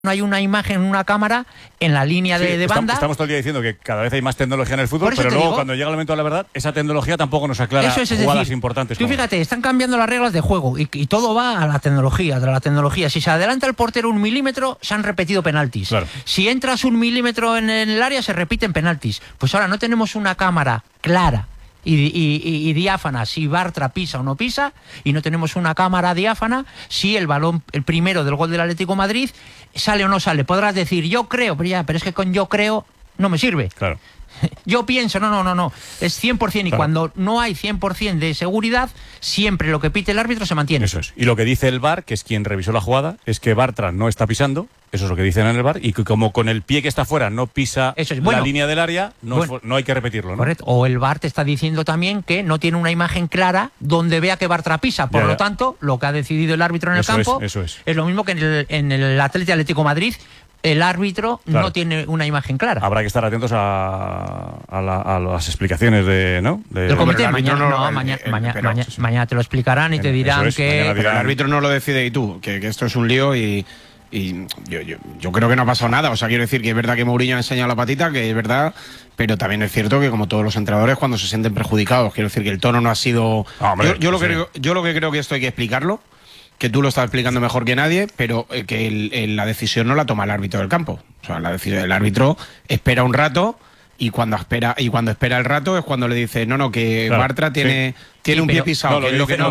no hay una imagen, una cámara en la línea de banda. Estamos todo el día diciendo que cada vez hay más tecnología en el fútbol, pero luego cuando llega el momento de la verdad, esa tecnología tampoco nos aclara jugadas importantes. Tú fíjate, están cambiando las reglas de juego y todo va a la tecnología. Si se adelanta el portero 1 milímetro, se han repetido penaltis. Claro. Si entras 1 milímetro en el área, se repiten penaltis. Pues ahora no tenemos una cámara clara y diáfana si Bartra pisa o no pisa, y no tenemos una cámara diáfana si el balón, el primero del gol del Atlético de Madrid, sale o no sale. Podrás decir, yo creo, pero es que con yo creo no me sirve. Claro. Yo pienso, no, es 100%, y claro, cuando no hay 100% de seguridad, siempre lo que pite el árbitro se mantiene. Eso es. Y lo que dice el VAR, que es quien revisó la jugada, es que Bartra no está pisando, eso es lo que dicen en el VAR, y que como con el pie que está fuera no pisa la línea del área, no hay que repetirlo, ¿no? Correcto. O el VAR te está diciendo también que no tiene una imagen clara donde vea que Bartra pisa. Por lo tanto, lo que ha decidido el árbitro en el campo es lo mismo que en el Atlético Madrid. El árbitro no tiene una imagen clara. Habrá que estar atentos a las explicaciones del comité. Mañana te lo explicarán y te dirán que el árbitro no lo decide y tú, que esto es un lío y yo creo que no ha pasado nada. O sea, quiero decir que es verdad que Mourinho ha enseñado la patita, que es verdad, pero también es cierto que como todos los entrenadores, cuando se sienten perjudicados, quiero decir que el tono no ha sido... Yo lo que creo que esto hay que explicarlo, que tú lo estás explicando mejor que nadie, pero que la decisión no la toma el árbitro del campo. O sea, el árbitro espera un rato y cuando espera el rato es cuando le dice que Bartra tiene un pie pisado. Lo que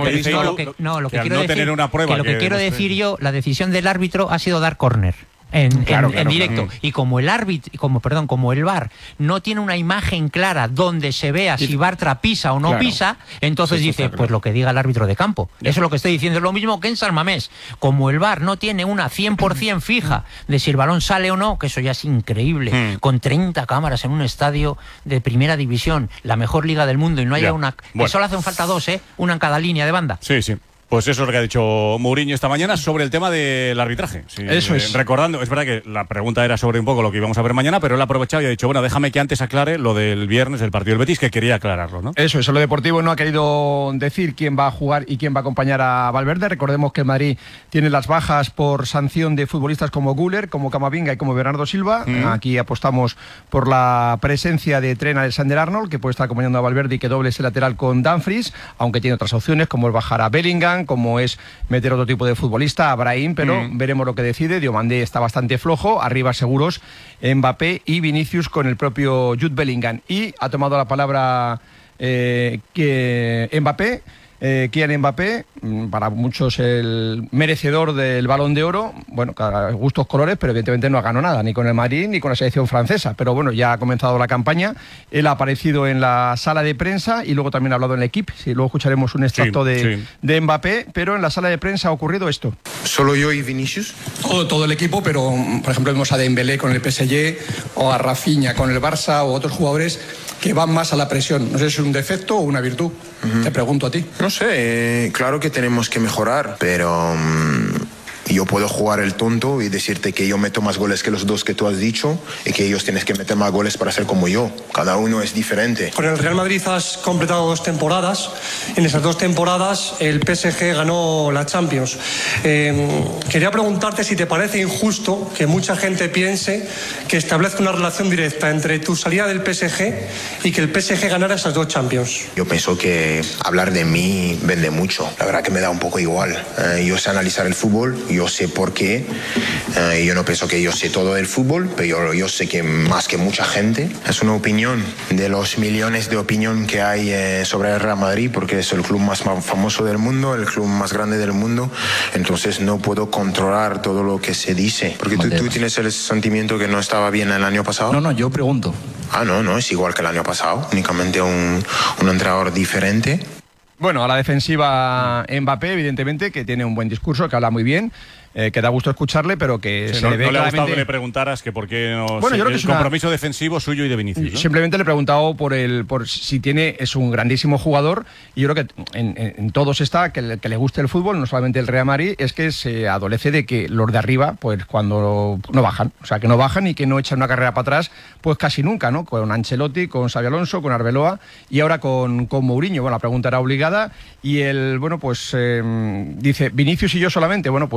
quiero decir yo, la decisión del árbitro ha sido dar córner. En directo. Y como el VAR no tiene una imagen clara donde se vea si Bartra pisa o no pisa, entonces dice, pues lo que diga el árbitro de campo. Eso es lo que estoy diciendo. Es lo mismo que en San Mamés. Como el VAR no tiene una 100% fija de si el balón sale o no, que eso ya es increíble, con 30 cámaras en un estadio de primera división, la mejor liga del mundo, y no haya una... Solo hacen falta 2, una en cada línea de banda. Sí. Pues eso es lo que ha dicho Mourinho esta mañana sobre el tema del arbitraje. Sí, eso es. Recordando, es verdad que la pregunta era sobre un poco lo que íbamos a ver mañana, pero él ha aprovechado y ha dicho, bueno, déjame que antes aclare lo del viernes del partido del Betis, que quería aclararlo, ¿no? Eso es, lo deportivo no ha querido decir quién va a jugar y quién va a acompañar a Valverde. Recordemos que el Madrid tiene las bajas por sanción de futbolistas como Güler, como Camavinga y como Bernardo Silva. Aquí apostamos por la presencia de Trent Alexander-Arnold, que puede estar acompañando a Valverde y que doble ese lateral con Dumfries, aunque tiene otras opciones como el bajar a Bellingham, como es meter otro tipo de futbolista, a Brahim, pero veremos lo que decide. Diomandé está bastante flojo, arriba seguros Mbappé y Vinicius con el propio Jude Bellingham. Y ha tomado la palabra Mbappé, Kylian Mbappé, para muchos el merecedor del Balón de Oro, bueno, cada gustos colores, pero evidentemente no ha ganado nada, ni con el Madrid ni con la selección francesa, pero bueno, ya ha comenzado la campaña. Él ha aparecido en la sala de prensa y luego también ha hablado en el equipo, luego escucharemos un extracto de Mbappé, pero en la sala de prensa ha ocurrido esto. ¿Solo yo y Vinicius? Todo el equipo, pero por ejemplo vemos a Dembélé con el PSG o a Rafinha con el Barça o otros jugadores que van más a la presión. No sé si es un defecto o una virtud. Te pregunto a ti. No sé, claro que tenemos que mejorar, pero yo puedo jugar el tonto y decirte que yo meto más goles que los dos que tú has dicho y que ellos tienen que meter más goles para ser como yo. Cada uno es diferente. Con el Real Madrid has completado 2 temporadas. En esas 2 temporadas el PSG ganó la Champions. Quería preguntarte si te parece injusto que mucha gente piense que establezca una relación directa entre tu salida del PSG y que el PSG ganara esas 2 Champions. Yo pienso que hablar de mí vende mucho. La verdad que me da un poco igual. Yo sé analizar el fútbol, yo sé por qué. Yo no pienso que yo sé todo del fútbol, pero yo sé que más que mucha gente. Es una opinión de los millones de opinión que hay sobre el Real Madrid, porque es el club más famoso del mundo, el club más grande del mundo. Entonces no puedo controlar todo lo que se dice. Porque tú tienes el sentimiento que no estaba bien el año pasado. No, yo pregunto. No, es igual que el año pasado, únicamente un entrenador diferente. Bueno, a la defensiva Mbappé, evidentemente, que tiene un buen discurso, que habla muy bien, que da gusto escucharle, pero que se le ve no le ha claramente... gustado que le preguntaras que por qué no... Bueno, yo creo que es compromiso defensivo suyo y de Vinicius, ¿no? Simplemente le he preguntado por si es un grandísimo jugador, y yo creo que en todos está que le guste el fútbol, no solamente el Real Madrid, es que se adolece de que los de arriba, pues cuando no bajan, o sea, que no bajan y que no echan una carrera para atrás, pues casi nunca, ¿no? Con Ancelotti, con Xabi Alonso, con Arbeloa y ahora con Mourinho. Bueno, la pregunta era obligada y él, bueno, pues dice, Vinicius y yo solamente, bueno, pues evidentemente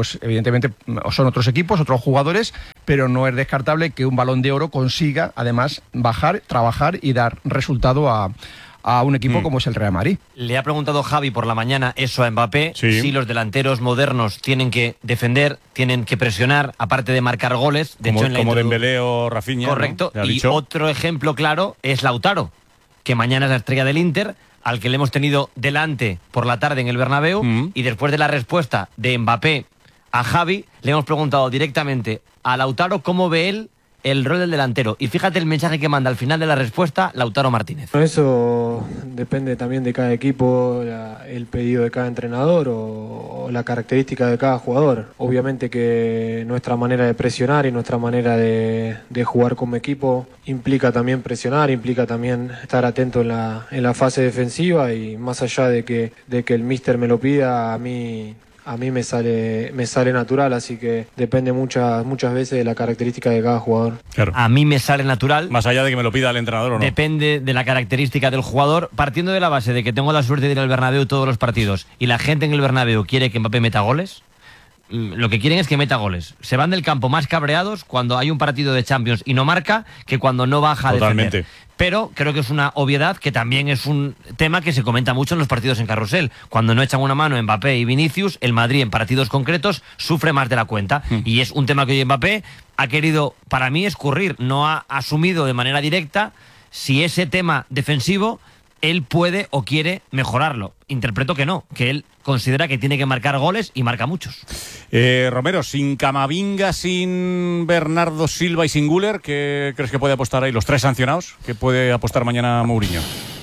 evidentemente son otros equipos, otros jugadores, pero no es descartable que un Balón de Oro consiga además bajar, trabajar y dar resultado a un equipo como es el Real Madrid. Le ha preguntado Javi por la mañana eso a Mbappé, si los delanteros modernos tienen que defender, tienen que presionar, aparte de marcar goles. De hecho, como Dembélé o Rafinha. Correcto. ¿No? Y otro ejemplo claro es Lautaro, que mañana es la estrella del Inter, al que le hemos tenido delante por la tarde en el Bernabéu, y después de la respuesta de Mbappé a Javi, le hemos preguntado directamente a Lautaro cómo ve él el rol del delantero. Y fíjate el mensaje que manda al final de la respuesta Lautaro Martínez. Eso depende también de cada equipo, el pedido de cada entrenador o la característica de cada jugador. Obviamente que nuestra manera de presionar y nuestra manera de jugar como equipo implica también presionar, implica también estar atento en la fase defensiva, y más allá de que el míster me lo pida, a mí me sale natural, así que depende muchas veces de la característica de cada jugador. Claro. A mí me sale natural. Más allá de que me lo pida el entrenador o no. Depende de la característica del jugador, partiendo de la base de que tengo la suerte de ir al Bernabéu todos los partidos y la gente en el Bernabéu quiere que Mbappé meta goles. Lo que quieren es que meta goles. Se van del campo más cabreados cuando hay un partido de Champions y no marca que cuando no baja a defender. Pero creo que es una obviedad que también es un tema que se comenta mucho en los partidos en carrusel. Cuando no echan una mano Mbappé y Vinicius, el Madrid en partidos concretos sufre más de la cuenta. Y es un tema que hoy Mbappé ha querido, para mí, escurrir. No ha asumido de manera directa si ese tema defensivo él puede o quiere mejorarlo. Interpreto que no, que él considera que tiene que marcar goles y marca muchos. Romero, sin Camavinga, sin Bernardo Silva y sin Güler, ¿qué crees que puede apostar ahí? Los tres sancionados, ¿qué puede apostar mañana Mourinho?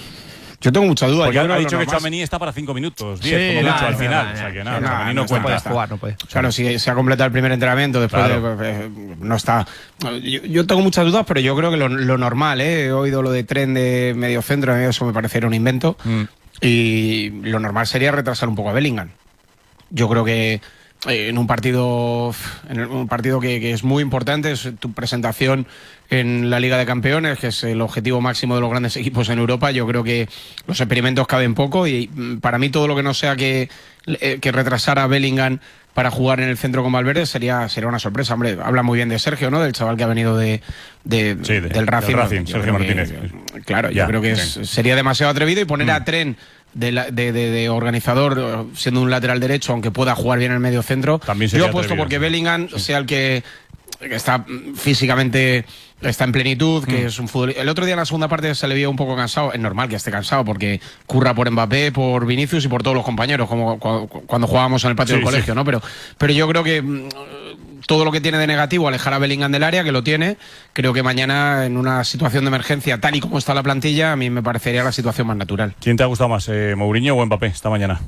Yo tengo mucha duda. Porque ha dicho que Tchouaméni está para 5 minutos, 10 como mucho al final. O sea que nada, Tchouaméni no cuenta. No puede. Claro, si se ha completado el primer entrenamiento, después no está. Yo tengo muchas dudas, pero yo creo que lo normal, he oído lo de tren de medio centro, eso me parece un invento. Y lo normal sería retrasar un poco a Bellingham. Yo creo que en un partido que es muy importante, es tu presentación en la Liga de Campeones, que es el objetivo máximo de los grandes equipos en Europa. Yo creo que los experimentos caben poco, y para mí todo lo que no sea que retrasar a Bellingham para jugar en el centro con Valverde sería una sorpresa. Hombre, habla muy bien de Sergio, ¿no? Del chaval que ha venido del Racing. Sergio Martínez. Claro, yo creo que sería demasiado atrevido, y poner a Tren de organizador siendo un lateral derecho, aunque pueda jugar bien en el medio centro. También yo apuesto porque Bellingham sea el que está físicamente, está en plenitud, que es un futbolista. El otro día en la segunda parte se le vio un poco cansado. Es normal que esté cansado porque curra por Mbappé, por Vinicius y por todos los compañeros, como cuando jugábamos en el patio del colegio, ¿no? Pero yo creo que todo lo que tiene de negativo, alejar a Bellingham del área, que lo tiene, creo que mañana en una situación de emergencia, tal y como está la plantilla, a mí me parecería la situación más natural. ¿Quién te ha gustado más, Mourinho o Mbappé esta mañana?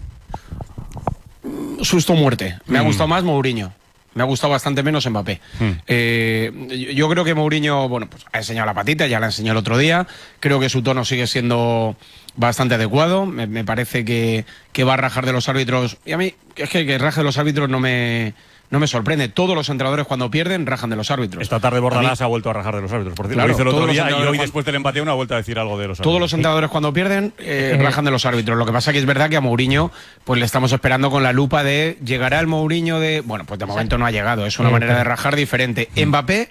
Susto muerte. Me ha gustado más Mourinho. Me ha gustado bastante menos Mbappé. Yo creo que Mourinho, pues ha enseñado la patita, ya la enseñó el otro día. Creo que su tono sigue siendo bastante adecuado. Me parece que va a rajar de los árbitros. Y a mí, es que raje de los árbitros no me sorprende. Todos los entrenadores cuando pierden rajan de los árbitros. Esta tarde Bordalás ha vuelto a rajar de los árbitros. Por cierto, lo hizo el otro día, y hoy después del empate ha vuelto a decir algo de los árbitros. Todos los entrenadores cuando pierden rajan de los árbitros. Lo que pasa que es verdad que a Mourinho pues le estamos esperando con la lupa de llegará el Mourinho de... Bueno, pues de momento no ha llegado. Es una manera de rajar diferente. Mbappé,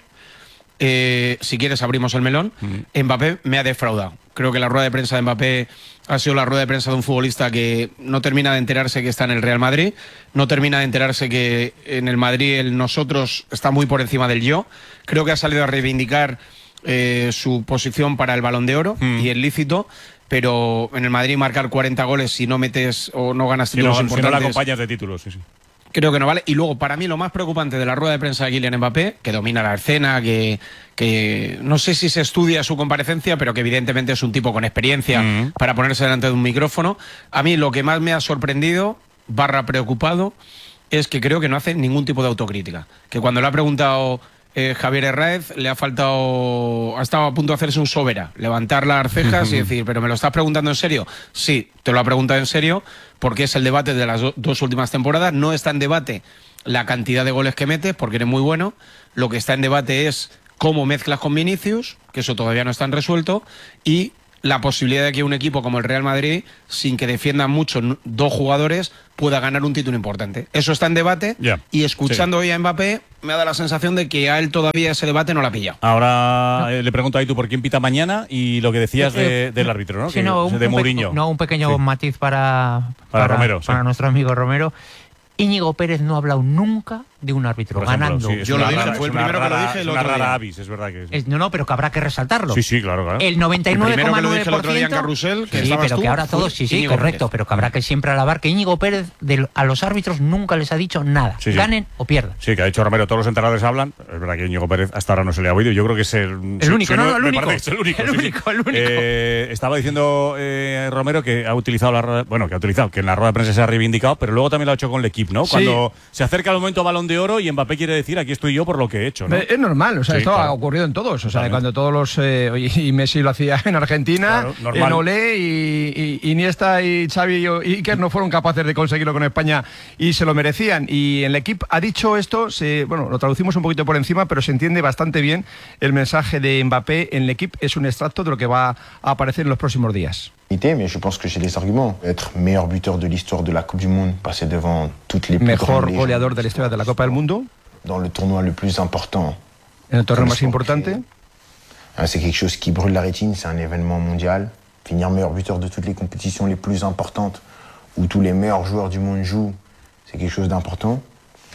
si quieres abrimos el melón. Mbappé me ha defraudado. Creo que la rueda de prensa de Mbappé ha sido la rueda de prensa de un futbolista que no termina de enterarse que está en el Real Madrid, no termina de enterarse que en el Madrid el nosotros está muy por encima del yo. Creo que ha salido a reivindicar su posición para el Balón de Oro, y es lícito, pero en el Madrid marcar 40 goles si no metes o no ganas títulos importantes... Si no la acompañas de títulos, sí. Creo que no vale. Y luego, para mí, lo más preocupante de la rueda de prensa de Kylian Mbappé, que domina la escena, que no sé si se estudia su comparecencia, pero que evidentemente es un tipo con experiencia para ponerse delante de un micrófono. A mí lo que más me ha sorprendido, / preocupado, es que creo que no hace ningún tipo de autocrítica. Que cuando le ha preguntado Javier Herráez, le ha estado a punto de hacerse un sobera, levantar las cejas y decir, ¿pero me lo estás preguntando en serio? Sí, te lo ha preguntado en serio, porque es el debate de las dos últimas temporadas. No está en debate la cantidad de goles que metes, porque eres muy bueno. Lo que está en debate es cómo mezclas con Vinicius, que eso todavía no está resuelto, y la posibilidad de que un equipo como el Real Madrid, sin que defiendan mucho 2 jugadores, pueda ganar un título importante. Eso está en debate, y escuchando hoy a Mbappé me da la sensación de que a él todavía ese debate no la ha pillado. Ahora le pregunto a tú por quién pita mañana y lo que decías del árbitro, ¿no? Sí, de Mourinho. Un pequeño matiz para Romero, para nuestro amigo Romero. Íñigo Pérez no ha hablado nunca de un árbitro ganando. Yo lo dije, fue el primero que lo dije el otro día. Es verdad que no, pero que habrá que resaltarlo. Sí, claro. El 99,9%. El otro día en Carrusel, que sí, pero que ahora todos, correcto, pero que habrá que siempre alabar que Íñigo Pérez a los árbitros nunca les ha dicho nada, ganen o pierdan. Sí, que ha dicho Romero, todos los entrenadores hablan. Es verdad que Íñigo Pérez hasta ahora no se le ha oído. Yo creo que es el único, el único. Estaba diciendo Romero que ha utilizado que en la rueda de prensa se ha reivindicado, pero luego también lo ha hecho con el equipo, ¿no? Cuando se acerca el momento Balón de Oro y Mbappé quiere decir aquí estoy yo por lo que he hecho, ¿no? Es normal, o sea, esto ha ocurrido en todos, o sea, cuando todos los y Messi lo hacía en Argentina, en Olé, y Iniesta y Xavi y Iker no fueron capaces de conseguirlo con España y se lo merecían. Y el equipo ha dicho esto, lo traducimos un poquito por encima, pero se entiende bastante bien el mensaje de Mbappé en el equipo. Es un extracto de lo que va a aparecer en los próximos días. Mais je pense que j'ai les arguments. Être meilleur buteur de l'histoire de la Coupe du Monde, passer devant toutes les plus mejor goleador de la historia de la Copa del Mundo. Dans le tournoi le plus important. En el torneo más importante. C'est quelque chose qui brûle la rétine, c'est un événement mondial. Finir meilleur buteur de toutes les compétitions les plus importantes, où tous les meilleurs joueurs du monde jouent, c'est quelque chose d'important.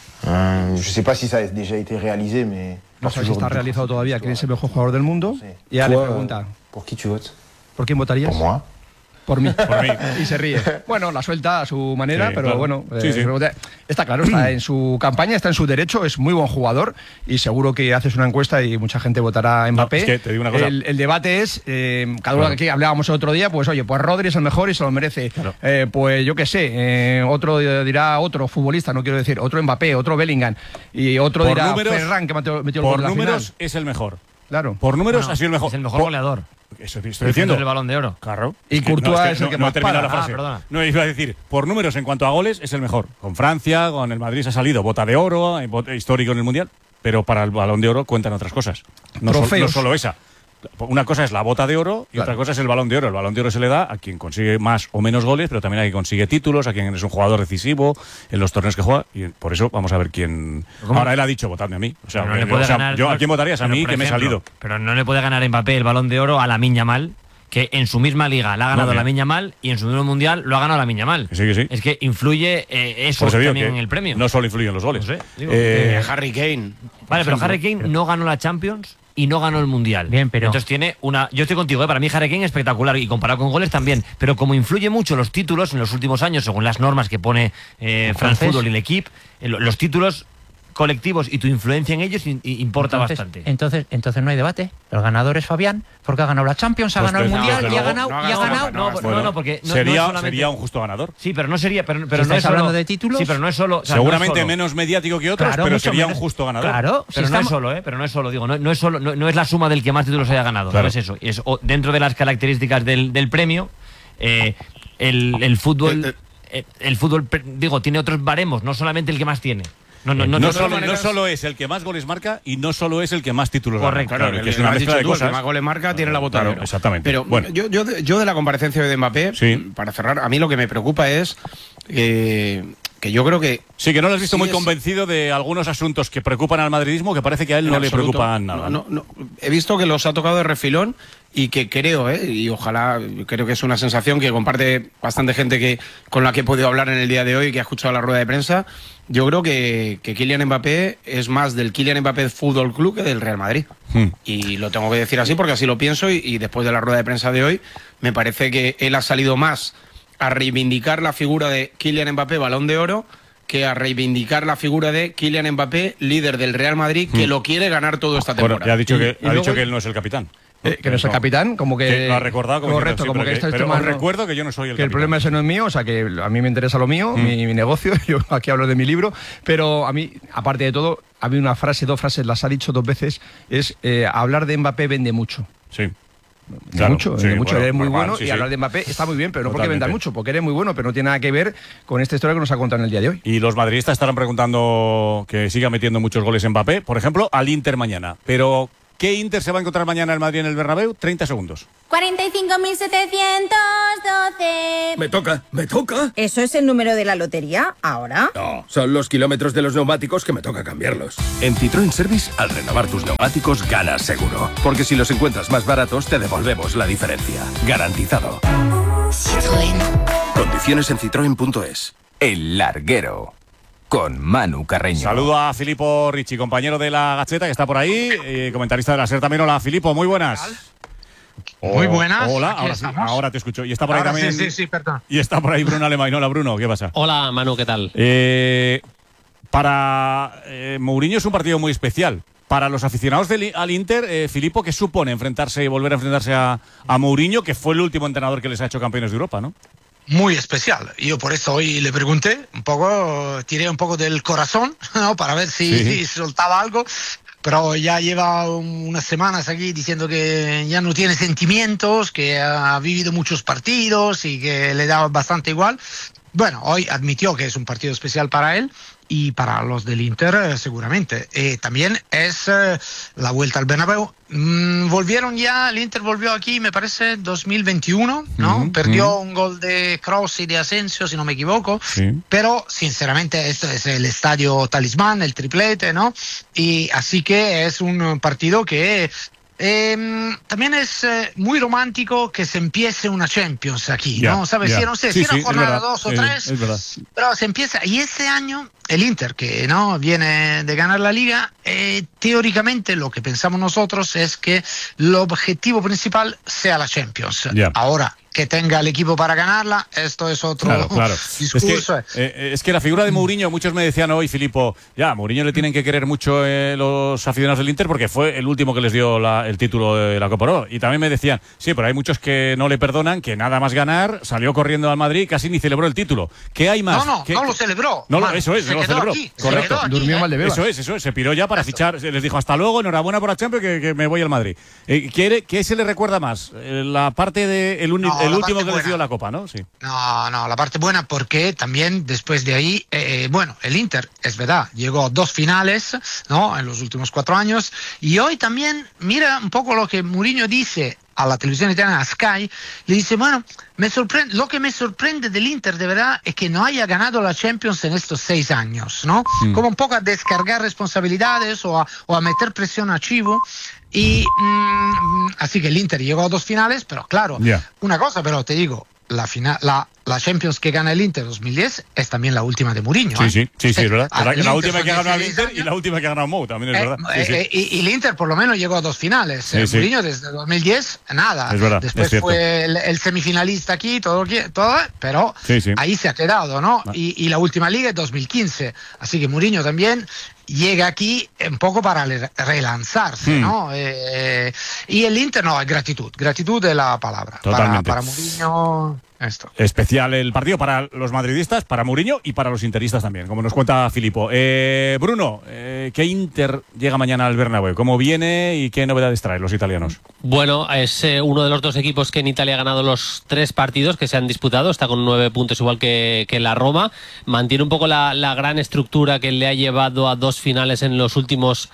Je sais pas si ça a déjà été réalisé, mais... No sé si está realizado todavía. ¿Quién es el mejor jugador del mundo? Y ahora le pregunta. ¿Por qui tu votes? ¿Por quién votarías? Por moi. Por mí. Y se ríe. Bueno, la suelta a su manera, pero claro. Bueno, está claro, está en su campaña, está en su derecho, es muy buen jugador y seguro que haces una encuesta y mucha gente votará a Mbappé. Es que te digo una cosa. El debate es, cada uno que hablábamos el otro día, pues oye, pues Rodri es el mejor y se lo merece. Claro. Pues yo qué sé, otro dirá otro futbolista, no quiero decir, otro Mbappé, otro Bellingham y otro por dirá números, Ferran, que metió el gol por la números final. Es el mejor. Claro. Por números ha sido el mejor. Es el mejor goleador. Eso estoy diciendo. El Balón de Oro. Claro. Y Courtois es el que más para. La frase. No, iba a decir, por números en cuanto a goles es el mejor. Con Francia, con el Madrid se ha salido bota de oro, histórico en el Mundial, pero para el Balón de Oro cuentan otras cosas. No solo esa. Una cosa es la bota de oro y otra cosa es el Balón de Oro. El Balón de Oro se le da a quien consigue más o menos goles, pero también a quien consigue títulos, a quien es un jugador decisivo en los torneos que juega. Y por eso vamos a ver quién. ¿Cómo? Ahora él ha dicho votadme a mí. O sea, no le puede ganar, yo a quién votarías, a mí, que me he salido. Pero no le puede ganar Mbappé el Balón de Oro a Lamine Yamal, que en su misma liga la ha ganado Lamine Yamal y en su mismo mundial lo ha ganado Lamine Yamal. Sí. Es que influye eso también en el premio. No solo influyen los goles. No sé, Harry Kane. Vale, pero Harry Kane no ganó la Champions y no ganó el Mundial. Bien, pero... Entonces tiene una... Yo estoy contigo, para mí Harry Kane es espectacular y comparado con goles también, pero como influye mucho los títulos en los últimos años, según las normas que pone France Football y el equipo, los títulos colectivos y tu influencia en ellos importa bastante. Entonces no hay debate. El ganador es Fabián, porque ha ganado la Champions, ha ganado el Mundial y ha ganado. No, porque sería un justo ganador. Sí, pero no sería. Pero no es hablando de títulos. Sí, pero no es solo. Seguramente menos mediático que otros, pero sería un justo ganador. Claro, pero no es solo, pero no es solo, digo, no es solo, no es la suma del que más títulos haya ganado. Claro. No es eso. Es dentro de las características del premio, el fútbol. El fútbol, digo, tiene otros baremos, no solamente el que más tiene. No solo es el que más goles marca y no solo es el que más títulos gana. Correcto. Claro, que es una mezcla de cosas. El que más goles marca tiene la bota de oro. Exactamente. Pero bueno, yo de la comparecencia de Mbappé, para cerrar, a mí lo que me preocupa es que yo creo que... Sí, que no lo has visto muy convencido de algunos asuntos que preocupan al madridismo, que parece que a él no le preocupan nada. No. He visto que los ha tocado de refilón y que creo, y ojalá, creo que es una sensación que comparte bastante gente con la que he podido hablar en el día de hoy, que ha escuchado la rueda de prensa. Yo creo que Kylian Mbappé es más del Kylian Mbappé Fútbol Club que del Real Madrid. Y lo tengo que decir así porque así lo pienso y después de la rueda de prensa de hoy me parece que él ha salido más a reivindicar la figura de Kylian Mbappé Balón de Oro que a reivindicar la figura de Kylian Mbappé, líder del Real Madrid, que lo quiere ganar todo esta temporada. Bueno, ha dicho que él no es el capitán. Que no es el capitán, como que... Lo ha recordado. Correcto, como que pero os recuerdo que yo no soy el capitán. Que el problema ese no es mío, o sea, que a mí me interesa lo mío, mi negocio, yo aquí hablo de mi libro, pero a mí, aparte de todo, a mí dos frases, las ha dicho 2 veces, es hablar de Mbappé vende mucho. Sí. Claro, mucho, eres muy bueno y hablar de Mbappé está muy bien, pero no porque venda mucho, porque eres muy bueno, pero no tiene nada que ver con esta historia que nos ha contado en el día de hoy. Y los madridistas estarán preguntando que siga metiendo muchos goles Mbappé, por ejemplo, al Inter mañana, pero ¿Qué Inter se va a encontrar mañana el Madrid en el Bernabéu? 30 segundos. 45.712. Me toca. ¿Eso es el número de la lotería? ¿Ahora? No, son los kilómetros de los neumáticos que me toca cambiarlos. En Citroën Service, al renovar tus neumáticos, ganas seguro. Porque si los encuentras más baratos, te devolvemos la diferencia. Garantizado. Citroën. Condiciones en citroen.es. El Larguero, con Manu Carreño. Saludo a Filippo Ricci, compañero de La Gaceta, que está por ahí, comentarista de la SER también. Hola, Filippo, muy buenas. Muy buenas. Hola, ahora te escucho. Y está por ahí también. Sí, perdón. Y está por ahí Bruno Alemán. Hola, Bruno, ¿qué pasa? Hola, Manu, ¿qué tal? Para Mourinho es un partido muy especial. Para los aficionados al Inter, Filippo, ¿qué supone volver a enfrentarse a Mourinho, que fue el último entrenador que les ha hecho campeones de Europa, ¿no? Muy especial. Yo por eso hoy le pregunté un poco, tiré un poco del corazón, ¿no? Para ver si soltaba algo. Pero ya lleva unas semanas aquí diciendo que ya no tiene sentimientos, que ha vivido muchos partidos y que le da bastante igual. Bueno, hoy admitió que es un partido especial para él y para los del Inter seguramente. También es la vuelta al Bernabéu. El Inter volvió aquí, me parece, 2021, ¿no? Perdió un gol de Kroos y de Asensio, si no me equivoco. Sí. Pero, sinceramente, este es el estadio talismán, el triplete, ¿no? Y así que es un partido que... también es muy romántico que se empiece una Champions aquí, ¿no? ¿Sabes? Sí, no sé, si una jornada 2 o 3, pero se empieza. Y este año el Inter, que no viene de ganar la Liga, teóricamente lo que pensamos nosotros es que el objetivo principal sea la Champions. Ahora, que tenga el equipo para ganarla, esto es otro discurso. Es que la figura de Mourinho, muchos me decían hoy, Filippo, a Mourinho le tienen que querer mucho los aficionados del Inter porque fue el último que les dio el título de la Copa Oro. Y también me decían, sí, pero hay muchos que no le perdonan, que nada más ganar, salió corriendo al Madrid y casi ni celebró el título. ¿Qué hay más? No lo celebró. Eso es, no lo celebró. Correcto. Durmió mal de bebas. Eso es. Se piró ya para fichar. Les dijo, hasta luego, enhorabuena por la Champions, que me voy al Madrid. ¿Qué se le recuerda más? La parte de el último que les dio la Copa, ¿no? Sí. No, la parte buena porque también después de ahí, el Inter, es verdad, llegó a 2 finales, ¿no? En los últimos 4 años. Y hoy también, mira un poco lo que Mourinho dice a la televisión italiana, a Sky, le dice, bueno, lo que me sorprende del Inter de verdad es que no haya ganado la Champions en estos 6 años, ¿no? Como un poco a descargar responsabilidades o a meter presión a Chivo. Y así que el Inter llegó a 2 finales, pero claro, una cosa, pero te digo, la Champions que gana el Inter 2010 es también la última de Mourinho. Sí, es verdad. La última que ha ganado el Inter y la última que ha ganado Mou, también es verdad. Y el Inter por lo menos llegó a 2 finales. Mourinho desde 2010, nada. Es verdad, después fue el semifinalista aquí, todo pero ahí se ha quedado, ¿no? Y la última liga es 2015. Así que Mourinho también llega aquí un poco para relanzarse, ¿no? Y el Inter, no, es gratitud es la palabra. Totalmente. Para Mourinho, esto. Especial el partido para los madridistas, para Mourinho y para los interistas también, como nos cuenta Filippo. Bruno, ¿qué Inter llega mañana al Bernabéu? ¿Cómo viene y qué novedades traen los italianos? Bueno, es uno de los 2 equipos que en Italia ha ganado los 3 partidos que se han disputado, está con 9 puntos igual que la Roma, mantiene un poco la gran estructura que le ha llevado a 2 finales en los últimos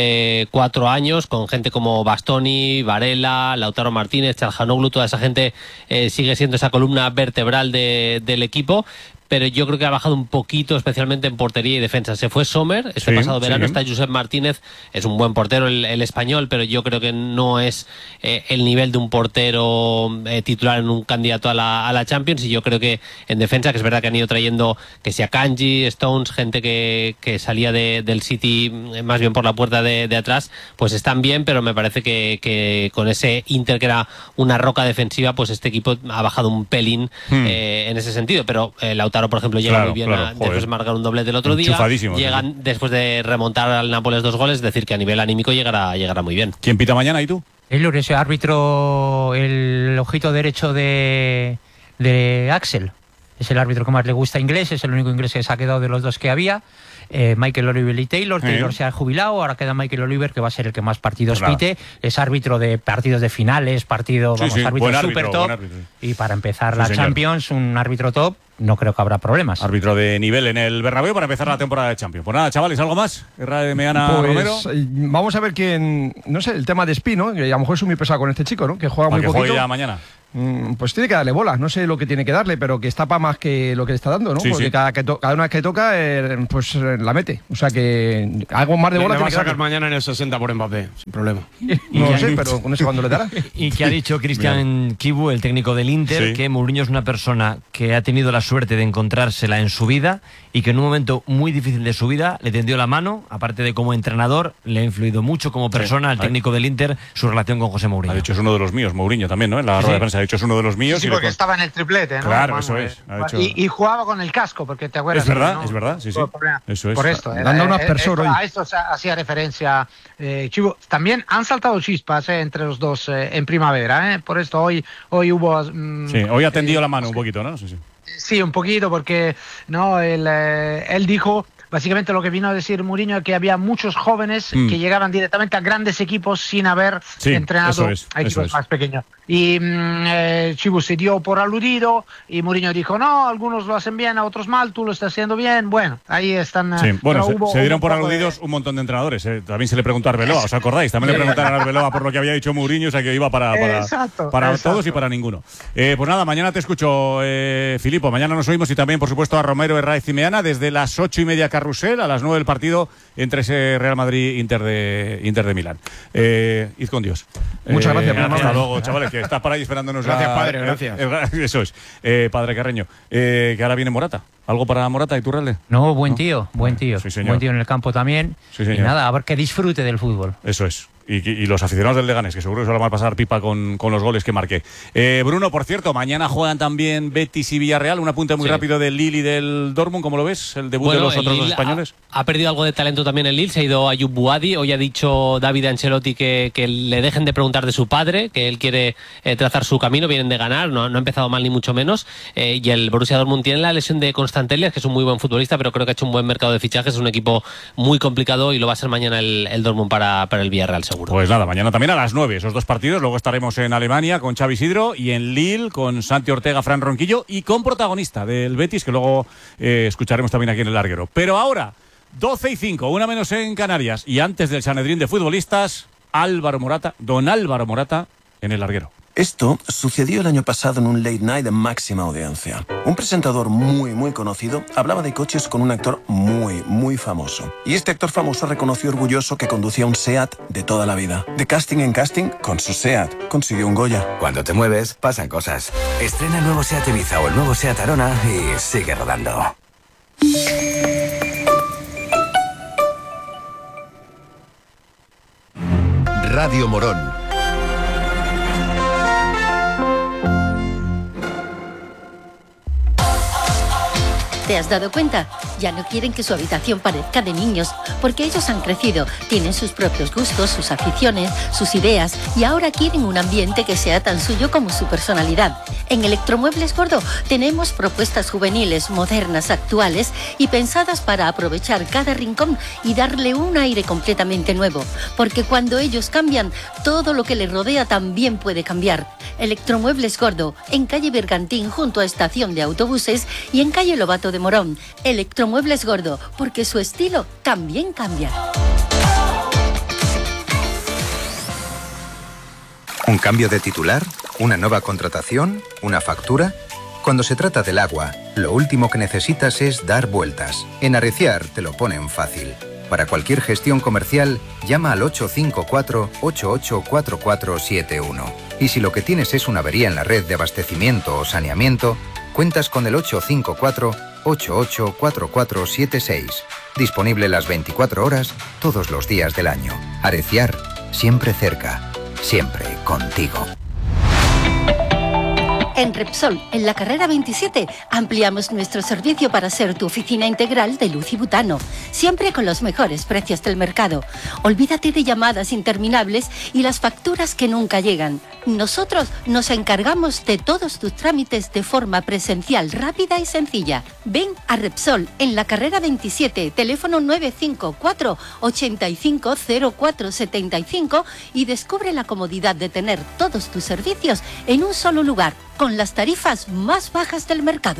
4 años, con gente como Bastoni, Varela, Lautaro Martínez, Çalhanoğlu, toda esa gente sigue siendo esa columna vertebral del equipo, pero yo creo que ha bajado un poquito, especialmente en portería y defensa. Se fue Sommer este pasado verano, está Josep Martínez, es un buen portero el español, pero yo creo que no es el nivel de un portero titular en un candidato a la Champions, y yo creo que en defensa, que es verdad que han ido trayendo que sea Kanji, Stones, gente que salía del City más bien por la puerta de atrás, pues están bien, pero me parece que con ese Inter que era una roca defensiva, pues este equipo ha bajado un pelín en ese sentido, pero Lautaro, por ejemplo, llega muy bien después de marcar un doblete el otro día. Llegan después de remontar al Nápoles 2 goles, es decir, que a nivel anímico llegará muy bien. ¿Quién pita mañana y tú? Ese árbitro, el ojito derecho de Axel. Es el árbitro que más le gusta inglés, es el único inglés que se ha quedado de los 2 que había. Michael Oliver y Taylor. Taylor se ha jubilado, ahora queda Michael Oliver, que va a ser el que más partidos pite. Es árbitro de partidos de finales, árbitro super top. Y para empezar la Champions, un árbitro top. No creo que habrá problemas. Árbitro de nivel en el Bernabéu para empezar la temporada de Champions. Pues nada, chavales, ¿algo más? Romero. Vamos a ver quién, no sé, el tema de Espino, que a lo mejor es muy pesado con este chico, ¿no? Que juega muy poquito. Juegue ya mañana. Pues tiene que darle bola, no sé lo que tiene que darle, pero que está para más que lo que le está dando, ¿no? Porque cada una vez que toca, pues la mete. O sea que algo más de bola le tiene que sacar mañana en el 60 por Mbappé, sin problema. No lo sé, pero con eso cuando le dará. Y que ha dicho Cristian Chivu, el técnico del Inter, que Mourinho es una persona que ha tenido la suerte de encontrársela en su vida y que en un momento muy difícil de su vida le tendió la mano, aparte de como entrenador, le ha influido mucho como persona al técnico del Inter su relación con José Mourinho. Ha dicho es uno de los míos, Mourinho también, ¿no? En la rueda de prensa ha dicho es uno de los míos. Sí, porque estaba en el triplete, ¿no? Claro, eso es. Y jugaba con el casco, porque te acuerdas. Es verdad, ¿no? Es verdad, sí. Eso es. Por esto. A esto hacía referencia Chivo. También han saltado chispas entre los dos en primavera, Por esto hoy hubo... hoy ha tendido la mano un poquito, ¿no? Sí, un poquito, porque no él dijo... Básicamente lo que vino a decir Mourinho es que había muchos jóvenes que llegaban directamente a grandes equipos sin haber entrenado a equipos más pequeños. Y Chivu se dio por aludido y Mourinho dijo, no, algunos lo hacen bien, a otros mal, tú lo estás haciendo bien. Bueno, ahí están... se dieron por aludidos un montón de entrenadores. También se le preguntó a Arbeloa, ¿os acordáis? También le preguntaron a Arbeloa por lo que había dicho Mourinho, o sea que iba para todos y para ninguno. Pues nada, mañana te escucho, Filipo. Mañana nos oímos y también, por supuesto, a Romero, Herraiz y Meana desde las 8:30 Carrusel, a las 9 del partido entre ese Real Madrid-Inter de Milán. Id con Dios. Muchas gracias. Hasta luego, chavales, que estás por ahí esperándonos. Gracias, padre, gracias. Eso es. Padre Carreño, que ahora viene Morata. ¿Algo para Morata y Turralde? No, buen tío. Sí, buen tío en el campo también. Sí, señor. Y nada, a ver que disfrute del fútbol. Eso es. Y los aficionados del Leganés, que seguro que se lo van a pasar pipa con los goles que marqué. Bruno, por cierto, mañana juegan también Betis y Villarreal. Un apunte muy rápido del Lille y del Dortmund, ¿cómo lo ves? El debut de los otros dos españoles. Ha perdido algo de talento también el Lille, se ha ido Ayub Buadi. Hoy ha dicho David Ancelotti que le dejen de preguntar de su padre, que él quiere trazar su camino, vienen de ganar, no ha empezado mal ni mucho menos. Y el Borussia Dortmund tiene la lesión de Constantelias, que es un muy buen futbolista, pero creo que ha hecho un buen mercado de fichajes, es un equipo muy complicado y lo va a ser mañana el Dortmund para el Villarreal seguro. Pues nada, mañana también a las 9, esos dos partidos. Luego estaremos en Alemania con Xavi Isidro y en Lille con Santi Ortega, Fran Ronquillo y con protagonista del Betis, que luego escucharemos también aquí en el larguero. Pero ahora, 12:05, 1 menos en Canarias, y antes del Sanedrín de futbolistas, don Álvaro Morata en el larguero. Esto sucedió el año pasado en un late night de máxima audiencia. Un presentador muy conocido hablaba de coches con un actor muy famoso. Y este actor famoso reconoció orgulloso que conducía un SEAT de toda la vida. De casting en casting, con su SEAT consiguió un Goya. Cuando te mueves, pasan cosas. Estrena el nuevo SEAT Ibiza o el nuevo SEAT Arona y sigue rodando. Radio Morón. ¿Te has dado cuenta? Ya no quieren que su habitación parezca de niños, porque ellos han crecido, tienen sus propios gustos, sus aficiones, sus ideas, y ahora quieren un ambiente que sea tan suyo como su personalidad. En Electromuebles Gordo tenemos propuestas juveniles, modernas, actuales y pensadas para aprovechar cada rincón y darle un aire completamente nuevo, porque cuando ellos cambian, todo lo que les rodea también puede cambiar. Electromuebles Gordo, en calle Bergantín junto a estación de autobuses y en calle Lobato de Morón. Electromuebles Gordo, porque su estilo también cambia. ¿Un cambio de titular? ¿Una nueva contratación? ¿Una factura? Cuando se trata del agua, lo último que necesitas es dar vueltas. En Arreciar te lo ponen fácil. Para cualquier gestión comercial, llama al 854-884471. Y si lo que tienes es una avería en la red de abastecimiento o saneamiento, cuentas con el 854-884476. Disponible las 24 horas, todos los días del año. Arreciar, siempre cerca, siempre contigo. En Repsol, en la carrera 27, ampliamos nuestro servicio para ser tu oficina integral de luz y butano, siempre con los mejores precios del mercado. Olvídate de llamadas interminables y las facturas que nunca llegan. Nosotros nos encargamos de todos tus trámites de forma presencial, rápida y sencilla. Ven a Repsol, en la carrera 27, teléfono 954 850475 y descubre la comodidad de tener todos tus servicios en un solo lugar, con las tarifas más bajas del mercado.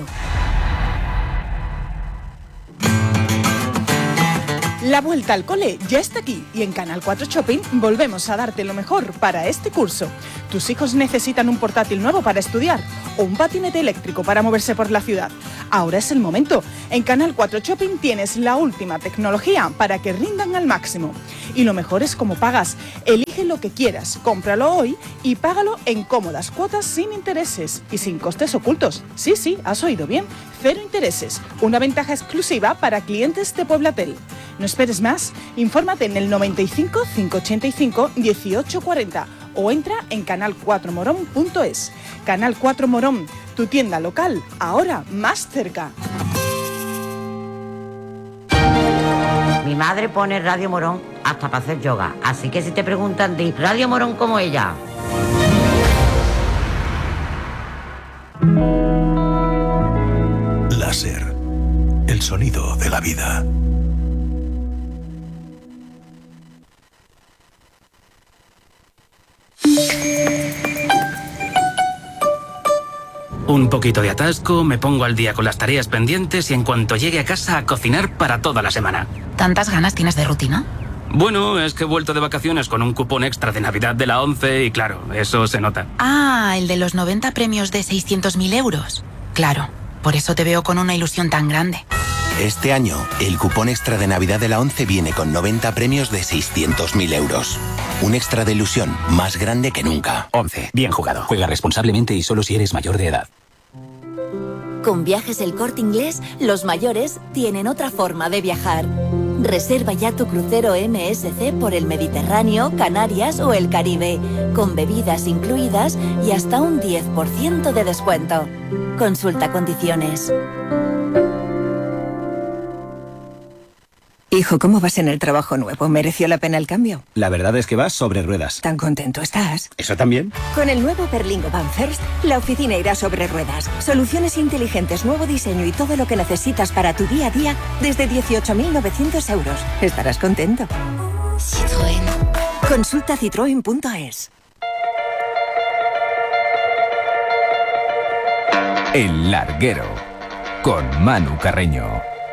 La vuelta al cole ya está aquí y en Canal 4 Shopping volvemos a darte lo mejor para este curso. ¿Tus hijos necesitan un portátil nuevo para estudiar o un patinete eléctrico para moverse por la ciudad? Ahora es el momento. En Canal 4 Shopping tienes la última tecnología para que rindan al máximo. Y lo mejor es cómo pagas. Elige lo que quieras, cómpralo hoy y págalo en cómodas cuotas sin intereses y sin costes ocultos. Sí, has oído bien. 0 intereses. Una ventaja exclusiva para clientes de Pueblatel. No esperes más. Infórmate en el 95 585 1840 o entra en canal4morón.es. Canal 4 Morón, tu tienda local, ahora más cerca. Mi madre pone Radio Morón hasta para hacer yoga, así que si te preguntan, di Radio Morón como ella. Láser, el sonido de la vida. Un poquito de atasco, me pongo al día con las tareas pendientes y en cuanto llegue a casa a cocinar para toda la semana. ¿Tantas ganas tienes de rutina? Bueno, es que he vuelto de vacaciones con un cupón extra de Navidad de la 11 y claro, eso se nota. Ah, el de los 90 premios de 600.000 euros. Claro, por eso te veo con una ilusión tan grande. Este año, el cupón extra de Navidad de la 11 viene con 90 premios de 600.000 euros. Un extra de ilusión más grande que nunca. 11. Bien jugado. Juega responsablemente y solo si eres mayor de edad. Con Viajes El Corte Inglés, los mayores tienen otra forma de viajar. Reserva ya tu crucero MSC por el Mediterráneo, Canarias o el Caribe, con bebidas incluidas y hasta un 10% de descuento. Consulta condiciones. Hijo, ¿cómo vas en el trabajo nuevo? ¿Mereció la pena el cambio? La verdad es que vas sobre ruedas. ¿Tan contento estás? ¿Eso también? Con el nuevo Berlingo Van First, la oficina irá sobre ruedas. Soluciones inteligentes, nuevo diseño y todo lo que necesitas para tu día a día desde 18.900 euros. Estarás contento. Citroën. Consulta citroen.es. El Larguero, con Manu Carreño.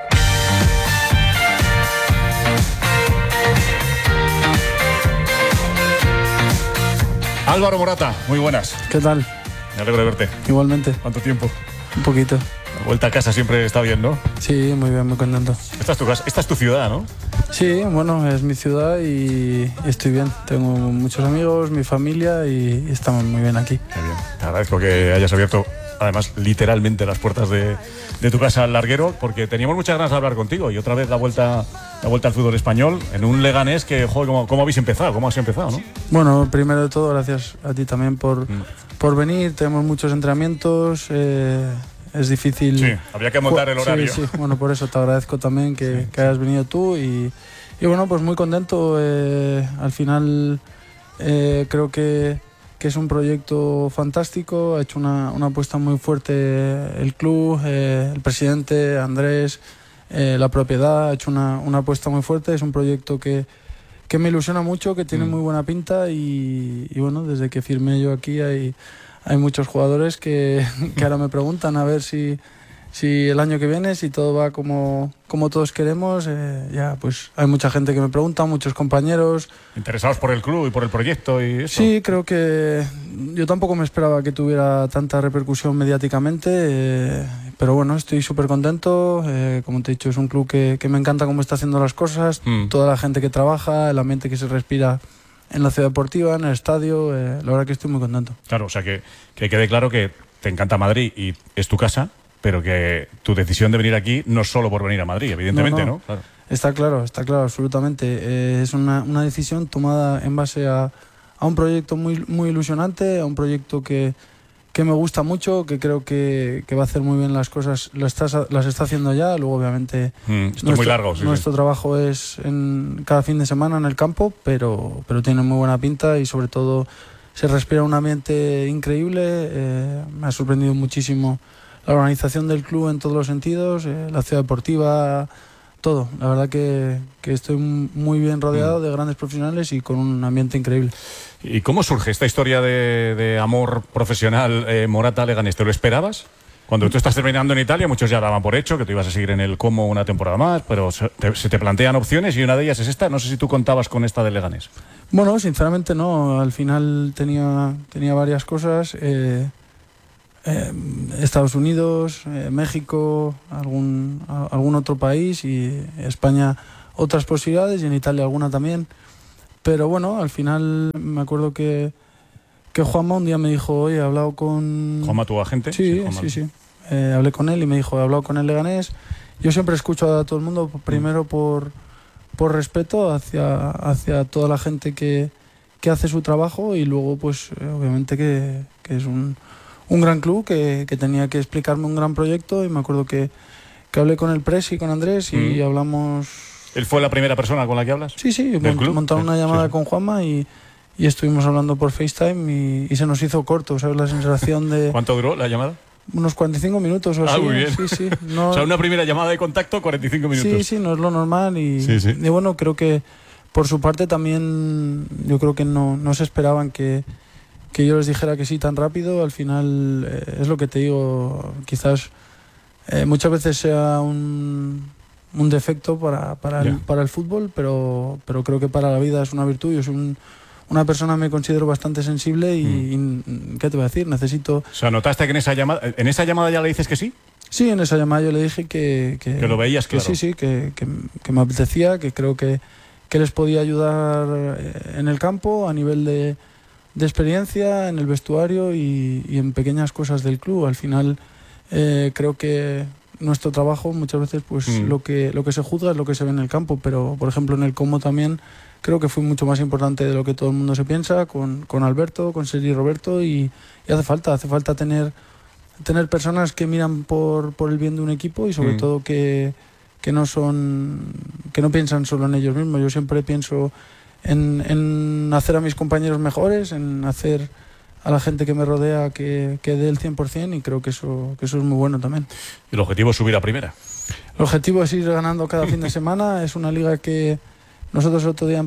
Álvaro Morata, muy buenas. ¿Qué tal? Me alegro de verte. Igualmente. ¿Cuánto tiempo? Un poquito. La vuelta a casa siempre está bien, ¿no? Sí, muy bien, muy contento. Esta es tu casa, esta es tu ciudad, ¿no? Sí, bueno, es mi ciudad y estoy bien. Tengo muchos amigos, mi familia y estamos muy bien aquí. Qué bien. Te agradezco que hayas abierto, además, literalmente las puertas de tu casa al Larguero, porque teníamos muchas ganas de hablar contigo y otra vez la vuelta al fútbol español en un Leganés que, joder, ¿cómo habéis empezado? ¿Cómo has empezado, no? Bueno, primero de todo, gracias a ti también por venir. Tenemos muchos entrenamientos, es difícil. Sí, había que montar el horario. Sí, bueno, por eso te agradezco también que hayas venido tú y bueno, pues muy contento. Al final creo que es un proyecto fantástico, ha hecho una apuesta muy fuerte el club, el presidente Andrés, la propiedad, ha hecho una apuesta muy fuerte, es un proyecto que me ilusiona mucho, que tiene muy buena pinta y bueno, desde que firmé yo aquí hay muchos jugadores que ahora me preguntan a ver si el año que viene, si todo va como todos queremos, ya pues hay mucha gente que me pregunta, muchos compañeros. Interesados por el club y por el proyecto y eso. Sí, creo que yo tampoco me esperaba que tuviera tanta repercusión mediáticamente, pero bueno, estoy súper contento. Como te he dicho, es un club que me encanta cómo está haciendo las cosas, toda la gente que trabaja, el ambiente que se respira en la ciudad deportiva, en el estadio, la verdad que estoy muy contento. Claro, o sea que quede claro que te encanta Madrid y es tu casa, pero que tu decisión de venir aquí no es solo por venir a Madrid, evidentemente, ¿no? Claro. Está claro, absolutamente. Es una decisión tomada en base a un proyecto muy, muy ilusionante, a un proyecto que me gusta mucho, que creo que va a hacer muy bien las cosas, las está haciendo ya. Luego, obviamente, esto es muy largo. Nuestro trabajo es cada fin de semana en el campo, pero tiene muy buena pinta y sobre todo se respira un ambiente increíble. Me ha sorprendido muchísimo la organización del club en todos los sentidos, la ciudad deportiva, todo. La verdad que estoy muy bien rodeado de grandes profesionales y con un ambiente increíble. ¿Y cómo surge esta historia de amor profesional Morata-Leganés? ¿Te lo esperabas? Cuando tú estás terminando en Italia, muchos ya daban por hecho que tú ibas a seguir en el Como una temporada más, pero se te plantean opciones y una de ellas es esta. No sé si tú contabas con esta de Leganés. Bueno, sinceramente no. Al final tenía varias cosas. Estados Unidos, México, algún otro país, y España otras posibilidades, y en Italia alguna también. Pero bueno, al final me acuerdo que Juanma un día me dijo, oye, he hablado con... ¿Juanma, tu agente? Sí. Hablé con él y me dijo, he hablado con el Leganés. Yo siempre escucho a todo el mundo, primero por respeto hacia toda la gente que hace su trabajo, y luego pues obviamente que es un gran club que tenía que explicarme un gran proyecto. Y me acuerdo que hablé con el Presi y con Andrés y hablamos... ¿Él fue la primera persona con la que hablas? Sí, montaron una llamada con Juanma y estuvimos hablando por FaceTime y se nos hizo corto, ¿sabes? La sensación de... ¿Cuánto duró la llamada? Unos 45 minutos o así. Muy bien. Sí. No... O sea, una primera llamada de contacto, 45 minutos. Sí, no es lo normal y bueno, creo que por su parte también yo creo que no se esperaban que yo les dijera que sí tan rápido. Al final es lo que te digo, quizás muchas veces sea un defecto para el fútbol, pero creo que para la vida es una virtud. Yo soy una persona, me considero bastante sensible y ¿qué te voy a decir? Necesito... O sea, ¿notaste que en esa llamada ya le dices que sí? Sí, en esa llamada yo le dije que lo veías, claro. Que me apetecía, que creo que les podía ayudar en el campo a nivel de experiencia, en el vestuario y en pequeñas cosas del club. Al final creo que nuestro trabajo muchas veces pues lo que se juzga es lo que se ve en el campo, pero por ejemplo en el Como también creo que fue mucho más importante de lo que todo el mundo se piensa, con Alberto, con Sergi y Roberto, y hace falta tener personas que miran por el bien de un equipo y sobre todo que no piensan solo en ellos mismos. Yo siempre pienso en hacer a mis compañeros mejores, en hacer a la gente que me rodea que dé el 100%, y creo que eso es muy bueno también. ¿Y el objetivo es subir a primera? El objetivo es ir ganando cada fin de semana. Es una liga que nosotros otro día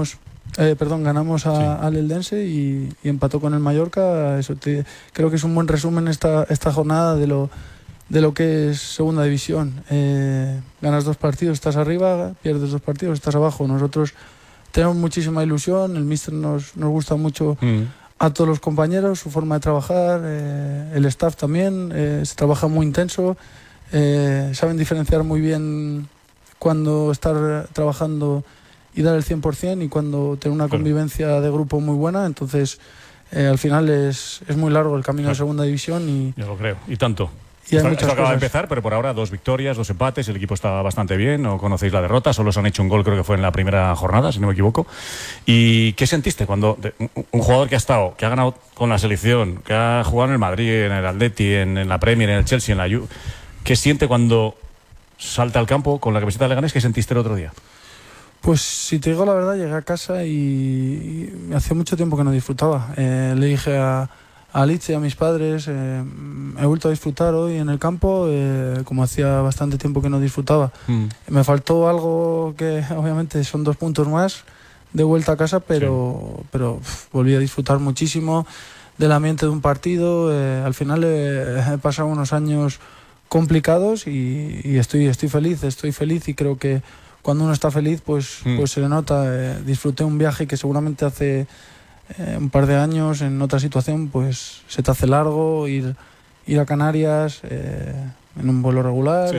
ganamos al Eldense y empató con el Mallorca. Creo que es un buen resumen esta jornada de lo que es segunda división. Ganas 2 partidos, estás arriba; pierdes 2 partidos, estás abajo. Nosotros tenemos muchísima ilusión, el míster nos gusta mucho a todos los compañeros, su forma de trabajar, el staff también, se trabaja muy intenso, saben diferenciar muy bien cuando estar trabajando y dar el 100% y cuando tener una convivencia de grupo muy buena. Entonces al final es muy largo el camino de segunda división y... Yo lo creo, y tanto. Esto acaba de empezar, pero por ahora 2 victorias, 2 empates, el equipo está bastante bien, no conocéis la derrota, solo se han hecho un gol, creo que fue en la primera jornada, si no me equivoco. ¿Y qué sentiste cuando un jugador que ha ganado con la selección, que ha jugado en el Madrid, en el Atleti, en la Premier, en el Chelsea, en la Juve, qué siente cuando salta al campo con la camiseta de Leganés? ¿Qué sentiste el otro día? Pues si te digo la verdad, llegué a casa y hacía mucho tiempo que no disfrutaba. Le dije a Alice y a mis padres, he vuelto a disfrutar hoy en el campo, como hacía bastante tiempo que no disfrutaba. Me faltó algo que obviamente son 2 puntos más de vuelta a casa, pero volví a disfrutar muchísimo del ambiente de un partido. Al final he pasado unos años complicados y estoy feliz, y creo que cuando uno está feliz pues se le nota. Disfruté un viaje que seguramente hace un par de años en otra situación pues se te hace largo, ir a Canarias en un vuelo regular,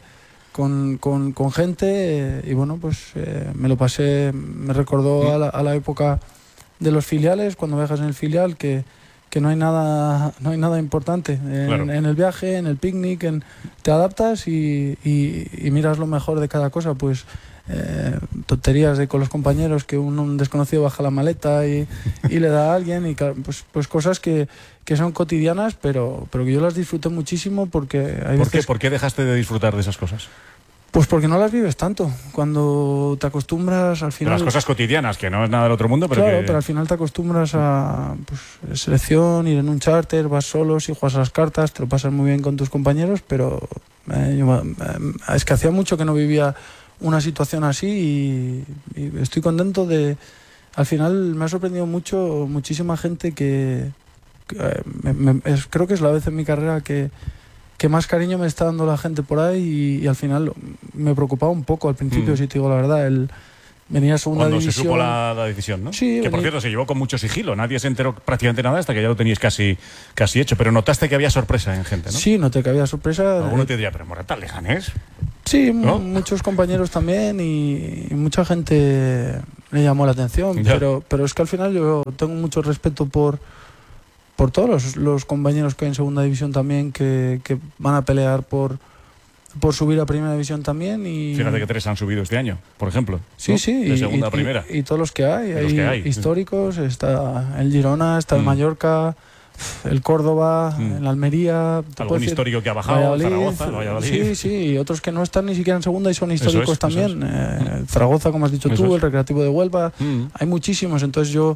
con gente, y bueno, pues me lo pasé, me recordó a la época de los filiales, cuando viajas en el filial, que no hay nada importante en el viaje, en el picnic, te adaptas y miras lo mejor de cada cosa. Pues tonterías con los compañeros, que un desconocido baja la maleta y le da a alguien, y pues cosas que son cotidianas, pero que yo las disfruté muchísimo porque hay veces... ¿Por qué dejaste de disfrutar de esas cosas? Pues porque no las vives tanto. Cuando te acostumbras al final... Las cosas cotidianas, que no es nada del otro mundo, pero claro, que... pero al final te acostumbras a selección, ir en un charter, vas solo, si juegas a las cartas, te lo pasas muy bien con tus compañeros, pero es que hacía mucho que no vivía una situación así y estoy contento de... Al final me ha sorprendido muchísima gente que creo que es la vez en mi carrera que más cariño me está dando la gente por ahí y al final me preocupaba un poco al principio, si te digo la verdad, venía a segunda división. Cuando se supo la decisión, ¿no? Sí. Que por cierto se llevó con mucho sigilo, nadie se enteró prácticamente nada hasta que ya lo teníais casi hecho, pero notaste que había sorpresa en gente, ¿no? Sí, noté que había sorpresa. Alguno te diría, pero Morata, Leganés. Sí, ¿no? Muchos compañeros también y mucha gente le llamó la atención, pero es que al final yo tengo mucho respeto por todos los compañeros que hay en segunda división también, que van a pelear por subir a primera división también. Y fíjate que 3 han subido este año, por ejemplo. Sí, ¿no? sí. De segunda a primera. Y todos los que hay. Históricos, está el Girona, está el Mallorca, el Córdoba, el Almería. Algún histórico que ha bajado, Valladolid. Sí, y otros que no están ni siquiera en segunda y son históricos también. Zaragoza, como has dicho tú, el Recreativo de Huelva. Hay muchísimos, entonces yo...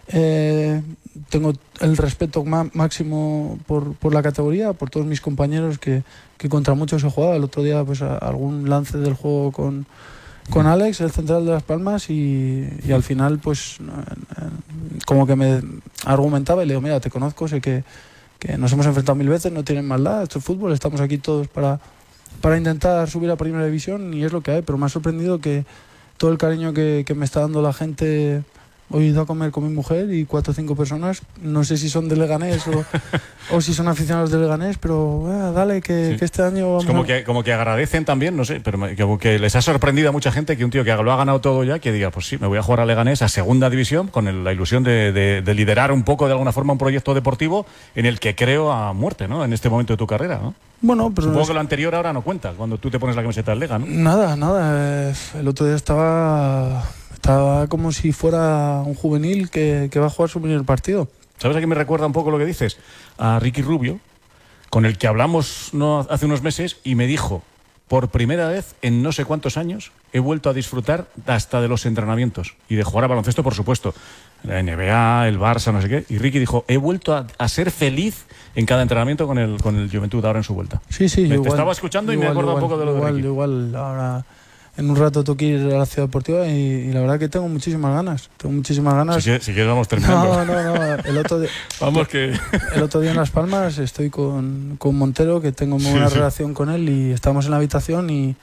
tengo el respeto máximo por la categoría, por todos mis compañeros que contra muchos he jugado. El otro día pues algún lance del juego con Alex, el central de Las Palmas, y al final pues como que me argumentaba y le digo, mira, te conozco, sé que nos hemos enfrentado 1000 veces, no tienen maldad, esto es fútbol, estamos aquí todos para intentar subir a primera división y es lo que hay, pero me ha sorprendido que todo el cariño que me está dando la gente. Hoy he ido a comer con mi mujer y 4 o 5 personas, no sé si son de Leganés o si son aficionados de Leganés, pero dale, que este año... Vamos como que agradecen también, no sé, pero como que les ha sorprendido a mucha gente que un tío que lo ha ganado todo ya, que diga, pues sí, me voy a jugar a Leganés a segunda división con la ilusión de liderar un poco de alguna forma un proyecto deportivo en el que creo a muerte, ¿no? En este momento de tu carrera, ¿no? Bueno, pero supongo que lo anterior ahora no cuenta, cuando tú te pones la camiseta del Lega, ¿no? Nada. El otro día estaba como si fuera un juvenil que va a jugar su primer partido. ¿Sabes a qué me recuerda un poco lo que dices? A Ricky Rubio, con el que hablamos hace unos meses y me dijo, por primera vez en no sé cuántos años he vuelto a disfrutar hasta de los entrenamientos y de jugar a baloncesto, por supuesto. La NBA, el Barça, no sé qué. Y Ricky dijo, he vuelto a ser feliz en cada entrenamiento con el Juventud ahora en su vuelta. Sí, te estaba escuchando y me he acordado un poco de lo de Ricky. Igual, ahora... En un rato tengo que ir a la Ciudad Deportiva y la verdad que tengo muchísimas ganas. Si quieres vamos terminando. No. El otro día, el otro día en Las Palmas estoy con Montero, que tengo muy buena relación con él, y estamos en la habitación y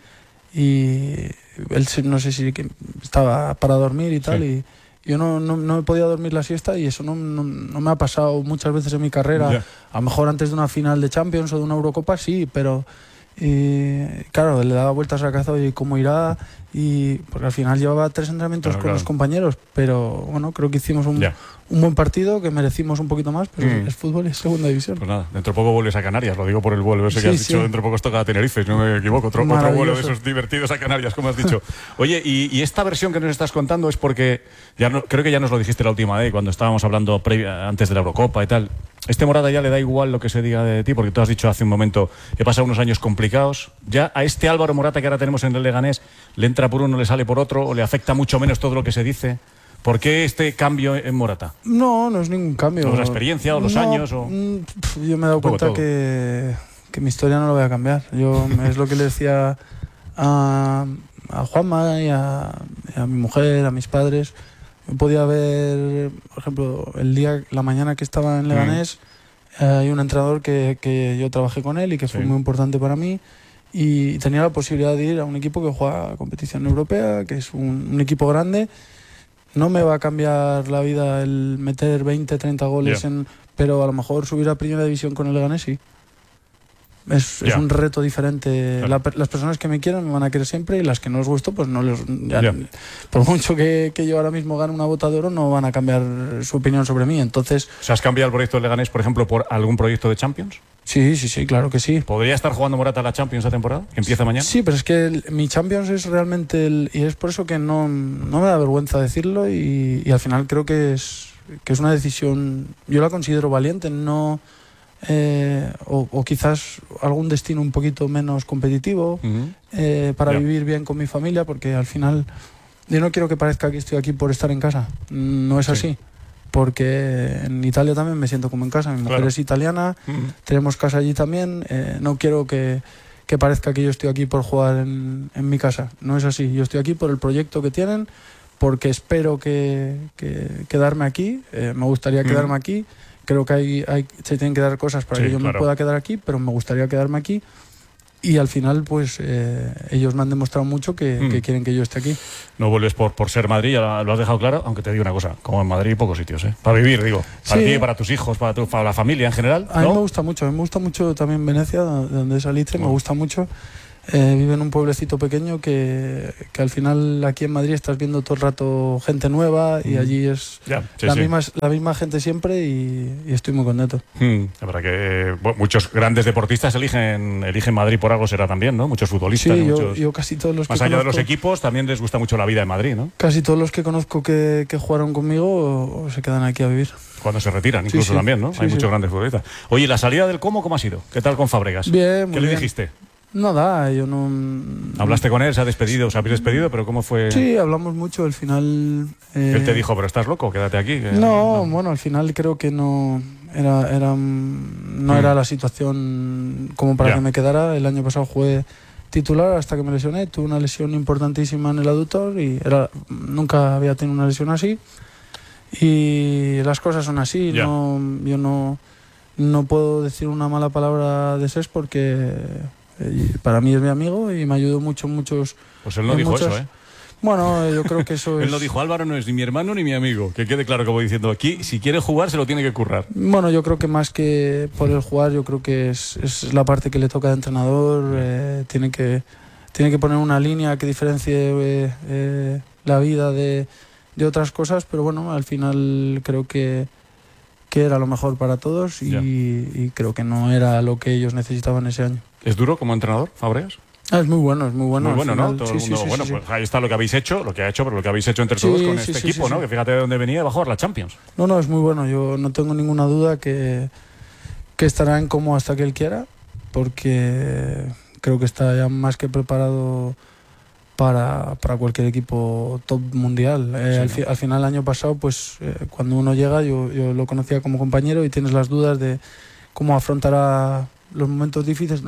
él no sé si estaba para dormir y tal, y yo no me podía dormir la siesta, y eso no me ha pasado muchas veces en mi carrera. A lo mejor antes de una final de Champions o de una Eurocopa sí, pero... Y claro, le daba vueltas a la cabeza y cómo irá, porque al final llevaba 3 entrenamientos con los compañeros, pero bueno, creo que hicimos un buen partido, que merecimos un poquito más, pero es fútbol y es segunda división. Pues nada, dentro de poco vuelves a Canarias, lo digo por el vuelo ese que has dicho, dentro de poco os toca a Tenerife, no me equivoco, otro vuelo de esos divertidos a Canarias, como has dicho. Oye, y esta versión que nos estás contando es porque, creo que ya nos lo dijiste la última vez, cuando estábamos hablando antes de la Eurocopa y tal. Este Morata ya le da igual lo que se diga de ti, porque tú has dicho hace un momento que pasa unos años complicados. Ya a este Álvaro Morata que ahora tenemos en el Leganés, le entra por uno, le sale por otro, o le afecta mucho menos todo lo que se dice. ¿Por qué este cambio en Morata? No es ningún cambio. ¿O la experiencia o los años? Yo me he dado cuenta que mi historia no lo voy a cambiar. Es lo que le decía a Juanma y a mi mujer, a mis padres. Yo podía ver, por ejemplo, la mañana que estaba en Leganés, hay un entrenador que yo trabajé con él y que fue muy importante para mí, y tenía la posibilidad de ir a un equipo que juega competición europea, que es un equipo grande. No me va a cambiar la vida el meter 20, 30 goles, pero a lo mejor subir a primera división con el Leganés sí. Es un reto diferente. Las personas que me quieran me van a querer siempre, y las que no les gusto, pues no les... Por mucho que yo ahora mismo gane una bota de oro, no van a cambiar su opinión sobre mí. Entonces... ¿Has cambiado el proyecto de Leganés, por ejemplo, por algún proyecto de Champions? Sí, claro que sí. ¿Podría estar jugando Morata la Champions esta temporada, que empieza mañana? Sí, pero es que mi Champions es realmente y es por eso que no me da vergüenza decirlo y al final creo que es una decisión, yo la considero valiente, no o quizás algún destino un poquito menos competitivo para vivir bien con mi familia, porque al final yo no quiero que parezca que estoy aquí por estar en casa, no es así. Porque en Italia también me siento como en casa, mi mujer es italiana, tenemos casa allí también, no quiero que parezca que yo estoy aquí por jugar en mi casa, no es así, yo estoy aquí por el proyecto que tienen, porque espero que quedarme aquí, me gustaría quedarme aquí, creo que se tienen que dar cosas para que yo me pueda quedar aquí, pero me gustaría quedarme aquí. Y al final, pues ellos me han demostrado mucho que quieren que yo esté aquí. No vuelves por ser Madrid, ya lo has dejado claro, aunque te digo una cosa, como en Madrid hay pocos sitios, para vivir, digo, para ti, para tus hijos, para la familia en general, ¿no? A mí me gusta mucho también Venecia, de donde saliste, me gusta mucho. Vive en un pueblecito pequeño que al final aquí en Madrid estás viendo todo el rato gente nueva y allí es la misma gente siempre y estoy muy contento. La verdad que muchos grandes deportistas eligen Madrid por algo será también, ¿no? Muchos futbolistas. Sí, muchos, yo casi todos los más que allá conozco, de los equipos también les gusta mucho la vida en Madrid, ¿no? Casi todos los que conozco que jugaron conmigo se quedan aquí a vivir. Cuando se retiran, incluso también, ¿no? Hay muchos grandes futbolistas. Oye, ¿la salida del ¿cómo ha sido? ¿Qué tal con Fábregas? Bien, ¿Qué le dijiste? Nada, yo no... ¿Hablaste con él? ¿Se ha despedido? ¿Os habéis despedido? ¿Pero cómo fue? Sí, hablamos mucho, al final... Él te dijo, pero estás loco, quédate aquí. No, bueno, al final creo que no era la situación como para que me quedara. El año pasado jugué titular hasta que me lesioné, tuve una lesión importantísima en el aductor y nunca había tenido una lesión así. Y las cosas son así, yo no puedo decir una mala palabra de Cés porque para mí es mi amigo y me ayudó muchos. Pues él no dijo eso, ¿eh? Bueno, yo creo que eso es... Él no dijo, Álvaro no es ni mi hermano ni mi amigo, que quede claro, como diciendo, aquí si quiere jugar se lo tiene que currar. Bueno, yo creo que más que por el jugar, yo creo que es la parte que le toca de entrenador, tiene que poner una línea que diferencie la vida de otras cosas, pero bueno, al final creo que era lo mejor para todos y creo que no era lo que ellos necesitaban ese año. ¿Es duro como entrenador, Fábregas? Es muy bueno. Muy bueno, final, ¿no? Todo el mundo, pues ahí está lo que habéis hecho, pero lo que habéis hecho entre todos con este equipo, ¿no? Que fíjate de dónde venía, va a jugar la Champions. No, es muy bueno. Yo no tengo ninguna duda que estará en Como hasta que él quiera, porque creo que está ya más que preparado para cualquier equipo top mundial. Al final, el año pasado, pues cuando uno llega, yo lo conocía como compañero y tienes las dudas de cómo afrontará los momentos difíciles.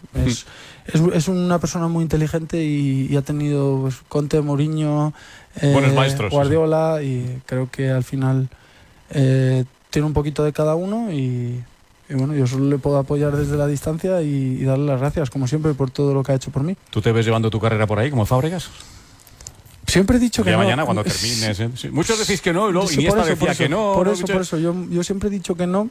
Es una persona muy inteligente y ha tenido pues, Conte, Mourinho, buenos maestros, Guardiola, y creo que al final tiene un poquito de cada uno y bueno, yo solo le puedo apoyar desde la distancia y darle las gracias, como siempre, por todo lo que ha hecho por mí. ¿Tú te ves llevando tu carrera por ahí como Fábregas? Siempre he dicho que no. Mañana cuando termines. Sí. Muchos decís que no y luego Iniesta decía que no. Por eso. Yo siempre he dicho que no,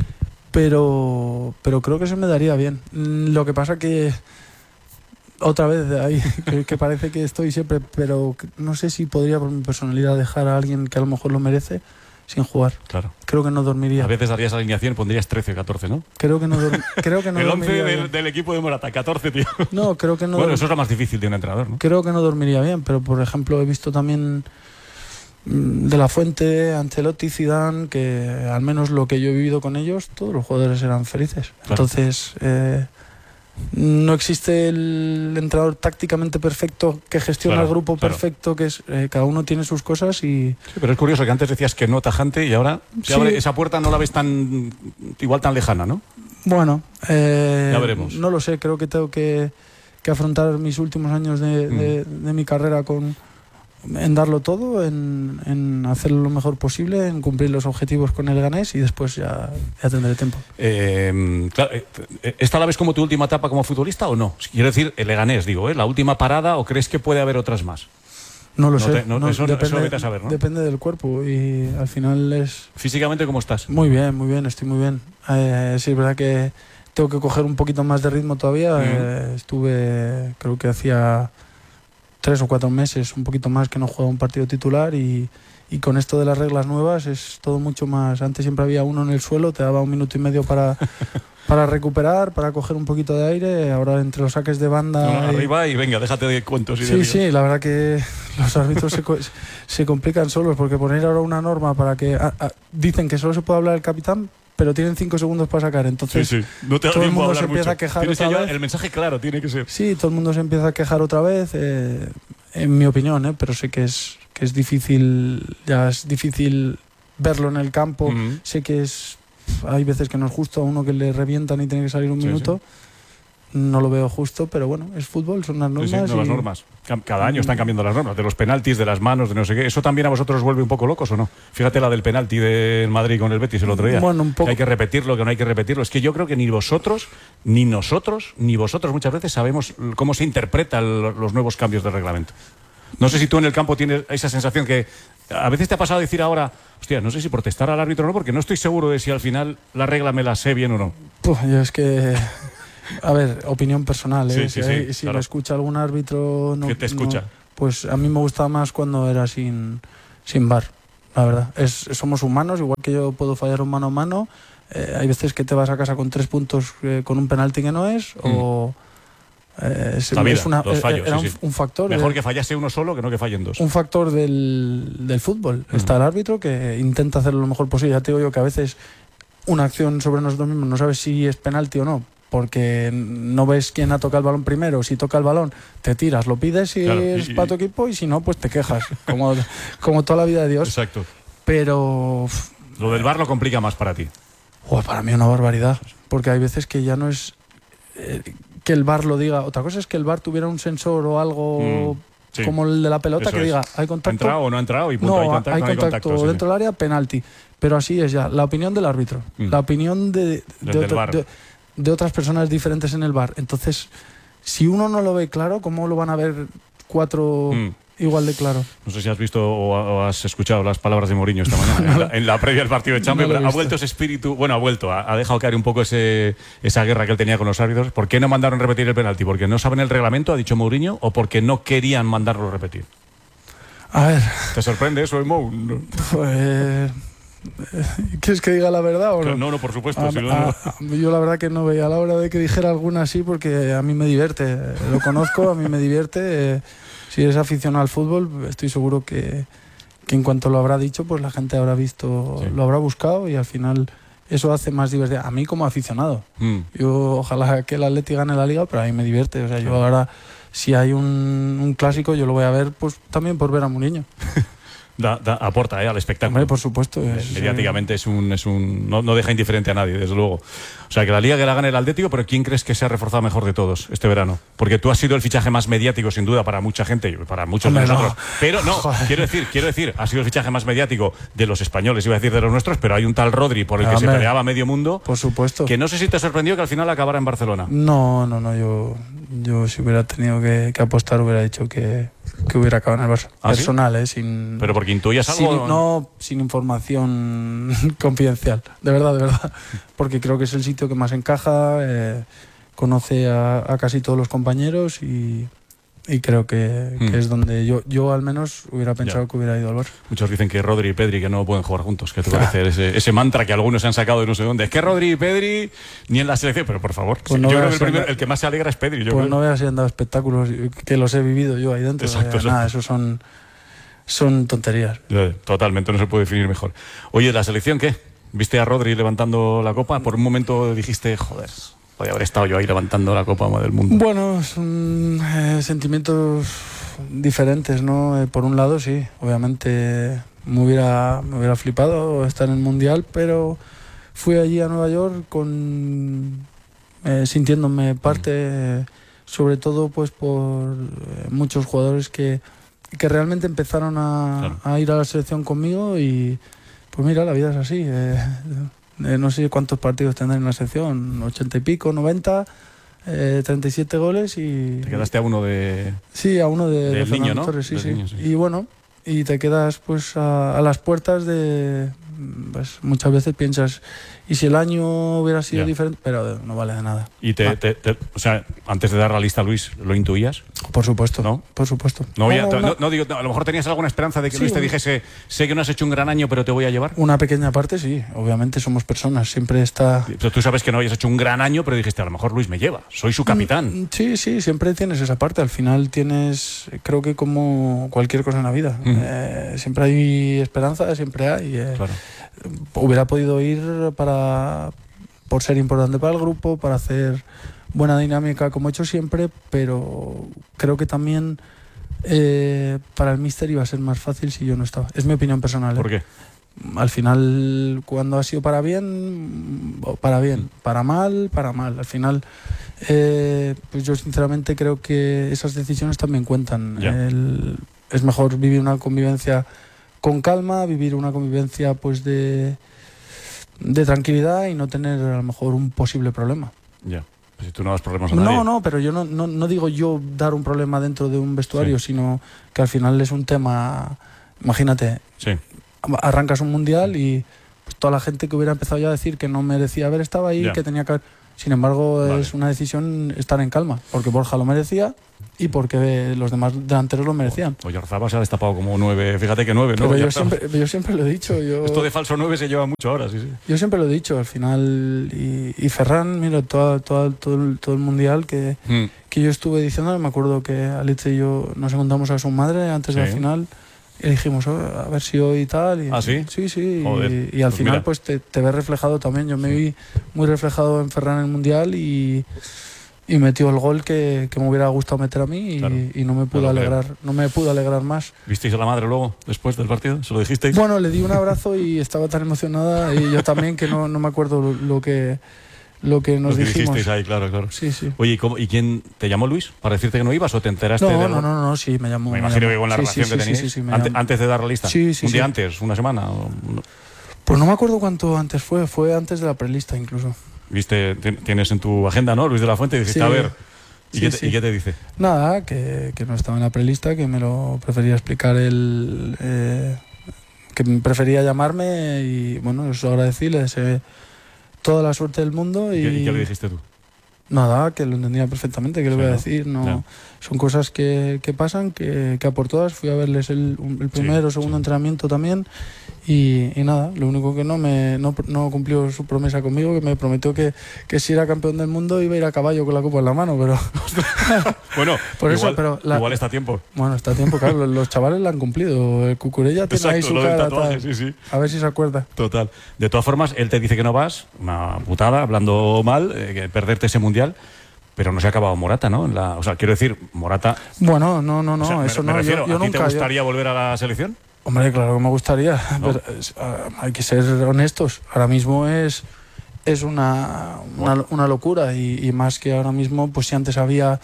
pero creo que se me daría bien. Lo que pasa que otra vez ahí que parece que estoy siempre, pero no sé si podría por mi personalidad dejar a alguien que a lo mejor lo merece sin jugar. Claro. Creo que no dormiría. A veces darías alineación y pondrías 13 o 14, ¿no? Creo que no el 11 del equipo de Morata, 14, tío. No, creo que no. Bueno, eso es lo más difícil de un entrenador, ¿no? Creo que no dormiría bien, pero por ejemplo he visto también De La Fuente, Ancelotti, Zidane, que al menos lo que yo he vivido con ellos, todos los jugadores eran felices. Claro. Entonces, no existe el entrenador tácticamente perfecto que gestiona el grupo perfecto, que es cada uno tiene sus cosas y... Sí, pero es curioso que antes decías que no tajante y ahora esa puerta no la ves tan lejana, ¿no? Bueno, ya veremos. No lo sé, creo que tengo que afrontar mis últimos años de mi carrera en darlo todo, en hacerlo lo mejor posible, en cumplir los objetivos con el Leganés y después ya tendré tiempo. Claro, ¿esta la ves como tu última etapa como futbolista o no? Quiero decir, el Leganés, digo, ¿la última parada o crees que puede haber otras más? No lo sé. Eso vete a saber, ¿no? Depende del cuerpo y al final es... ¿Físicamente cómo estás? Muy bien, estoy muy bien. Sí, es verdad que tengo que coger un poquito más de ritmo todavía. Estuve, creo que hacía 3 o 4 meses, un poquito más, que no jugaba un partido titular y y con esto de las reglas nuevas es todo mucho más. Antes siempre había uno en el suelo, te daba 1 minuto y medio para recuperar, para coger un poquito de aire. Ahora entre los saques de banda arriba y venga, déjate de cuentos y sí, la verdad que los árbitros se complican solos, porque poner ahora una norma para que dicen que solo se puede hablar el capitán, pero tienen 5 segundos para sacar, entonces no te da todo el mundo a se empieza mucho. a quejar Tienes otra que vez. El mensaje claro tiene que ser. Sí, todo el mundo se empieza a quejar otra vez, en mi opinión, pero sé que es difícil, ya es difícil verlo en el campo. Sé que hay veces que no es justo a uno que le revientan y tiene que salir un minuto. No lo veo justo, pero bueno, es fútbol, son las normas. Nuevas normas. Cada año están cambiando las normas, de los penaltis, de las manos, de no sé qué. ¿Eso también a vosotros os vuelve un poco locos o no? Fíjate la del penalti de Madrid con el Betis el otro día. Bueno, un poco. Que hay que repetirlo, que no hay que repetirlo. Es que yo creo que ni vosotros, ni nosotros, ni vosotros muchas veces sabemos cómo se interpretan los nuevos cambios de reglamento. No sé si tú en el campo tienes esa sensación que a veces te ha pasado decir ahora, hostia, no sé si protestar al árbitro o no, porque no estoy seguro de si al final la regla me la sé bien o no. Yo es que... A ver, opinión personal, Sí, si claro. me escucha algún árbitro... ¿Qué te escucha? Pues a mí me gustaba más cuando era sin VAR, la verdad. Somos humanos, igual que yo puedo fallar un mano a mano. Hay veces que te vas a casa con 3 puntos con un penalti que no es, o... los fallos, era un factor. Mejor que fallase uno solo que no que fallen 2. Un factor del fútbol. Está el árbitro que intenta hacerlo lo mejor posible. Ya te digo yo que a veces una acción sobre nosotros mismos no sabes si es penalti o no, porque no ves quién ha tocado el balón primero. Si toca el balón, te tiras, lo pides si es para tu equipo, y si no, pues te quejas, como toda la vida de Dios. Exacto. Pero... Lo del VAR lo complica más para ti. Para mí una barbaridad, porque hay veces que ya no es que el VAR lo diga. Otra cosa es que el VAR tuviera un sensor o algo como el de la pelota. Eso que diga, hay contacto. ¿Ha entrado o no ha entrado? Y punto, no, hay contacto dentro del área, penalti. Pero así es ya. La opinión del árbitro, la opinión de otras personas diferentes en el VAR. Entonces, si uno no lo ve claro, ¿cómo lo van a ver 4 igual de claro? No sé si has visto o has escuchado las palabras de Mourinho esta mañana en la previa del partido de Champions. Ha vuelto ese espíritu, ha dejado caer un poco esa guerra que él tenía con los árbitros. ¿Por qué no mandaron repetir el penalti? ¿Porque no saben el reglamento, ha dicho Mourinho, o porque no querían mandarlo a repetir? A ver... ¿Te sorprende eso, Mou? ¿Quieres que diga la verdad o no? No, por supuesto. Yo la verdad que no veía a la hora de que dijera alguna así, porque a mí me divierte. Lo conozco, a mí me divierte. Si eres aficionado al fútbol, estoy seguro que en cuanto lo habrá dicho, pues la gente habrá visto, lo habrá buscado, y al final eso hace más divertido. A mí como aficionado. Yo ojalá que el Atleti gane la Liga, pero a mí me divierte. O sea, yo ahora, si hay un clásico, yo lo voy a ver pues también por ver a Mourinho. Aporta al espectáculo. Hombre, por supuesto. Mediáticamente no deja indiferente a nadie, desde luego. O sea, que la Liga que la gane el Atlético, pero ¿quién crees que se ha reforzado mejor de todos este verano? Porque tú has sido el fichaje más mediático, sin duda, para mucha gente y para muchos de nosotros. Pero no, quiero decir, ha sido el fichaje más mediático de los españoles, iba a decir de los nuestros, pero hay un tal Rodri por el que se peleaba medio mundo. Por supuesto. Que no sé si te sorprendió que al final acabara en Barcelona. No, yo si hubiera tenido que apostar, hubiera dicho que hubiera acabado en el Barça. Personal, ¿sí? ¿Pero porque intuyas algo? Sin información confidencial. De verdad. Porque creo que es el sitio que más encaja, conoce a casi todos los compañeros, y creo que es donde yo al menos hubiera pensado que hubiera ido al Barça. Muchos dicen que Rodri y Pedri que no pueden jugar juntos. ¿Qué te parece ese mantra que algunos se han sacado de no sé dónde? Es que Rodri y Pedri ni en la selección, pero por favor. Pues yo creo que el que más se alegra es Pedri. No veas si han dado espectáculos, que los he vivido yo ahí dentro. Exacto. Nada, eso son tonterías. Totalmente, no se puede definir mejor. Oye, ¿la selección qué? ¿Viste a Rodri levantando la copa? Por un momento dijiste, joder, podría haber estado yo ahí levantando la Copa del Mundo. Bueno, son sentimientos diferentes, ¿no? Por un lado, sí, obviamente me hubiera flipado estar en el Mundial, pero fui allí a Nueva York sintiéndome parte, sobre todo pues por muchos jugadores que realmente empezaron a ir a la selección conmigo, y pues mira, la vida es así. No sé cuántos partidos tendré en la selección, 80 y pico, 90, 37 goles, y... Te quedaste a uno de... Sí, a uno de niño, ¿no? Torres, sí. Niño, sí. Y bueno, y te quedas pues a las puertas de... Pues muchas veces piensas, ¿y si el año hubiera sido diferente? Pero no vale de nada. Y o sea, antes de dar la lista a Luis, ¿lo intuías? Por supuesto, ¿no? Por supuesto. No, digo, a lo mejor tenías alguna esperanza de que Luis te dijese, sé que no has hecho un gran año, pero te voy a llevar. Una pequeña parte, sí. Obviamente somos personas, siempre está... Pero tú sabes que no hayas hecho un gran año, pero dijiste, a lo mejor Luis me lleva, soy su capitán. Sí, siempre tienes esa parte. Al final tienes, creo que como cualquier cosa en la vida, siempre hay esperanza, siempre hay. Claro. Hubiera podido ir por ser importante para el grupo, para hacer buena dinámica como he hecho siempre, pero creo que también para el míster iba a ser más fácil si yo no estaba. Es mi opinión personal. ¿Por qué? Al final, cuando ha sido para bien, para mal, para mal. Al final, pues yo sinceramente creo que esas decisiones también cuentan. Es mejor vivir una convivencia con calma, vivir una convivencia pues de tranquilidad y no tener a lo mejor un posible problema. Ya. Si tú no das problemas a nadie. No, pero yo no digo yo dar un problema dentro de un vestuario, sino que al final es un tema, imagínate, arrancas un mundial y pues, toda la gente que hubiera empezado ya a decir que no merecía haber estado ahí, que tenía que haber... Sin embargo, es una decisión estar en calma, porque Borja lo merecía y porque los demás delanteros lo merecían. Oyarzabal se ha destapado como 9, fíjate que 9, ¿no? Pero yo siempre lo he dicho. Esto de falso 9 se lleva mucho ahora, sí. Yo siempre lo he dicho, al final. Y Ferran, mira, todo el mundial que yo estuve diciendo, me acuerdo que Alice y yo nos encontramos a su madre antes del final. Y dijimos, a ver si hoy y tal. ¿Ah, sí? Sí. Y al final, pues te ves reflejado también. Yo me vi muy reflejado en Ferran en el mundial y metió el gol que me hubiera gustado meter a mí y no me pude alegrar más. ¿Visteis a la madre luego, después del partido? ¿Se lo dijisteis? Bueno, le di un abrazo y estaba tan emocionada y yo también que no me acuerdo lo que nos dijimos. Ahí, claro. Sí. Oye, ¿y quién te llamó, Luis, para decirte que no ibas o te enteraste? No, sí, me llamó. Me imagino que con la relación que teníais. Sí, antes de dar la lista. Sí. ¿Un día antes? ¿Una semana? Pues no me acuerdo cuánto antes fue antes de la prelista incluso. Viste, tienes en tu agenda, ¿no? Luis de la Fuente, y dijiste, a ver, ¿y qué te dice? Nada, que no estaba en la prelista, que me lo prefería explicar él, que prefería llamarme y bueno, eso agradecí, le deseé toda la suerte del mundo. ¿Y qué le dijiste tú? Nada, que lo entendía perfectamente, que le voy a decir, son cosas que pasan, que a por todas fui a verles el primer o segundo entrenamiento también y nada, lo único que no cumplió su promesa conmigo, que me prometió que si era campeón del mundo iba a ir a caballo con la copa en la mano, pero bueno, por igual, eso, pero igual está a tiempo. Bueno, está a tiempo, claro, los chavales la han cumplido, el Cucurella tiene ahí su cara, sí. A ver si se acuerda. Total. De todas formas, él te dice que no vas, una putada, hablando mal, que perderte ese mundial. Pero no se ha acabado Morata, ¿no? O sea, quiero decir, Morata... Bueno, no, o sea, eso me no. Refiero, yo ¿a ti nunca, te gustaría volver a la selección? Hombre, claro que me gustaría. ¿No? Pero hay que ser honestos. Ahora mismo es una locura y más que ahora mismo, pues si antes había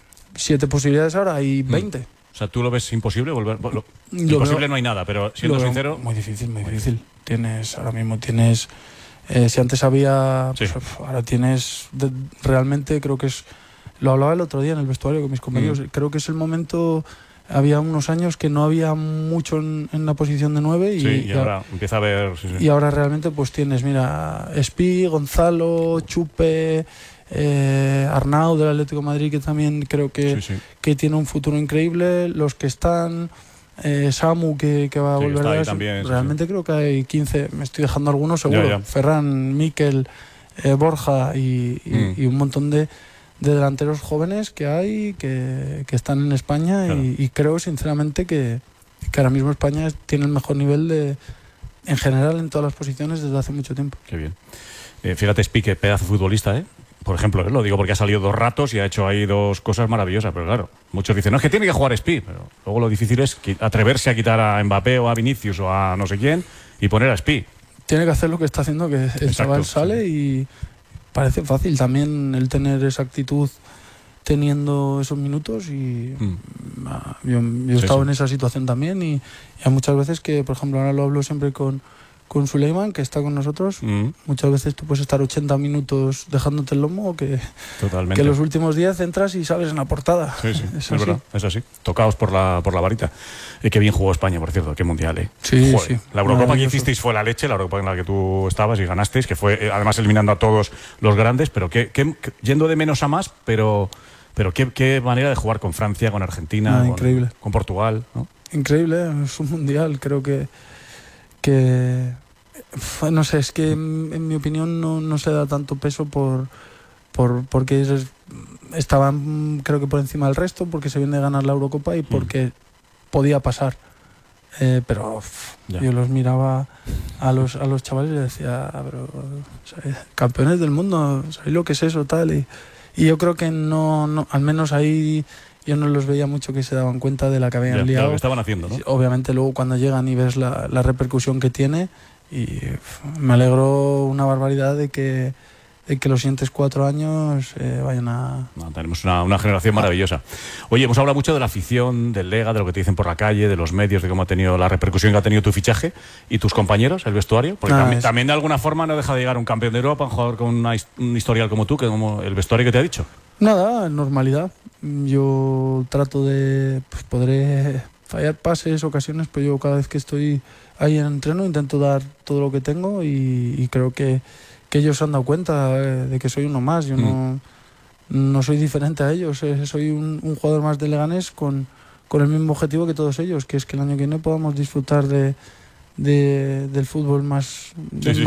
7 posibilidades, ahora hay 20. O sea, ¿tú lo ves imposible volver? Imposible no hay nada, pero siendo sincero... Muy difícil. Ahora mismo tienes... si antes había, pues, ahora tienes realmente, creo que es, lo hablaba el otro día en el vestuario con mis compañeros, creo que es el momento, había unos años que no había mucho en la posición de 9 y ahora empieza a haber... Y ahora realmente pues tienes, mira, Espi, Gonzalo, Chupe, Arnau del Atlético de Madrid, que también creo que tiene un futuro increíble, los que están... Samu que va a volver a eso. Realmente creo que hay 15, me estoy dejando algunos seguro. Ya. Ferran, Mikel, Borja y un montón de delanteros jóvenes que hay que están en España y creo sinceramente que ahora mismo España tiene el mejor nivel en general en todas las posiciones desde hace mucho tiempo. Qué bien. Fíjate, Spique, pedazo de futbolista, Por ejemplo, lo digo porque ha salido 2 ratos y ha hecho ahí 2 cosas maravillosas, pero claro, muchos dicen, no, es que tiene que jugar Spi, pero luego lo difícil es atreverse a quitar a Mbappé o a Vinicius o a no sé quién y poner a Spi. Tiene que hacer lo que está haciendo, que el chaval sale y parece fácil también el tener esa actitud teniendo esos minutos y yo he estado en esa situación también y hay muchas veces que, por ejemplo, ahora lo hablo siempre con Suleiman, que está con nosotros. Muchas veces tú puedes estar 80 minutos dejándote el lomo que los últimos 10 entras y sales en la portada. Sí, es verdad, es así. Tocaos por la varita. Qué bien jugó España, por cierto, qué mundial, Sí. La Eurocopa que hicisteis fue la leche, la Eurocopa en la que tú estabas y ganasteis, que fue además eliminando a todos los grandes, pero que yendo de menos a más, pero pero qué manera de jugar con Francia, con Argentina, increíble. Con Portugal, ¿no? Increíble, es un mundial, creo que no sé, es que en mi opinión no se da tanto peso porque estaban creo que por encima del resto, porque se viene de ganar la Eurocopa y porque podía pasar. Pero yo los miraba a los chavales y les decía, pero campeones del mundo, ¿sabéis lo que es eso? Tal y yo creo que no, al menos ahí yo no los veía mucho que se daban cuenta de la que habían liado. Lo que estaban haciendo, ¿no? Obviamente luego cuando llegan y ves la repercusión que tiene, y me alegro una barbaridad de que los siguientes 4 años vayan a... No, tenemos una generación maravillosa. Oye, hemos hablado mucho de la afición, del Lega, de lo que te dicen por la calle, de los medios, de cómo ha tenido la repercusión que ha tenido tu fichaje y tus compañeros, el vestuario, porque también de alguna forma no deja de llegar un campeón de Europa, un jugador con un historial como tú, que como el vestuario que te ha dicho. Nada, normalidad. Yo trato de... podré fallar pases, ocasiones, pero yo cada vez que estoy ahí en entreno intento dar todo lo que tengo y creo que ellos se han dado cuenta de que soy uno más. Yo no soy diferente a ellos. Soy un jugador más de Leganés con el mismo objetivo que todos ellos, que es que el año que viene podamos disfrutar del fútbol más...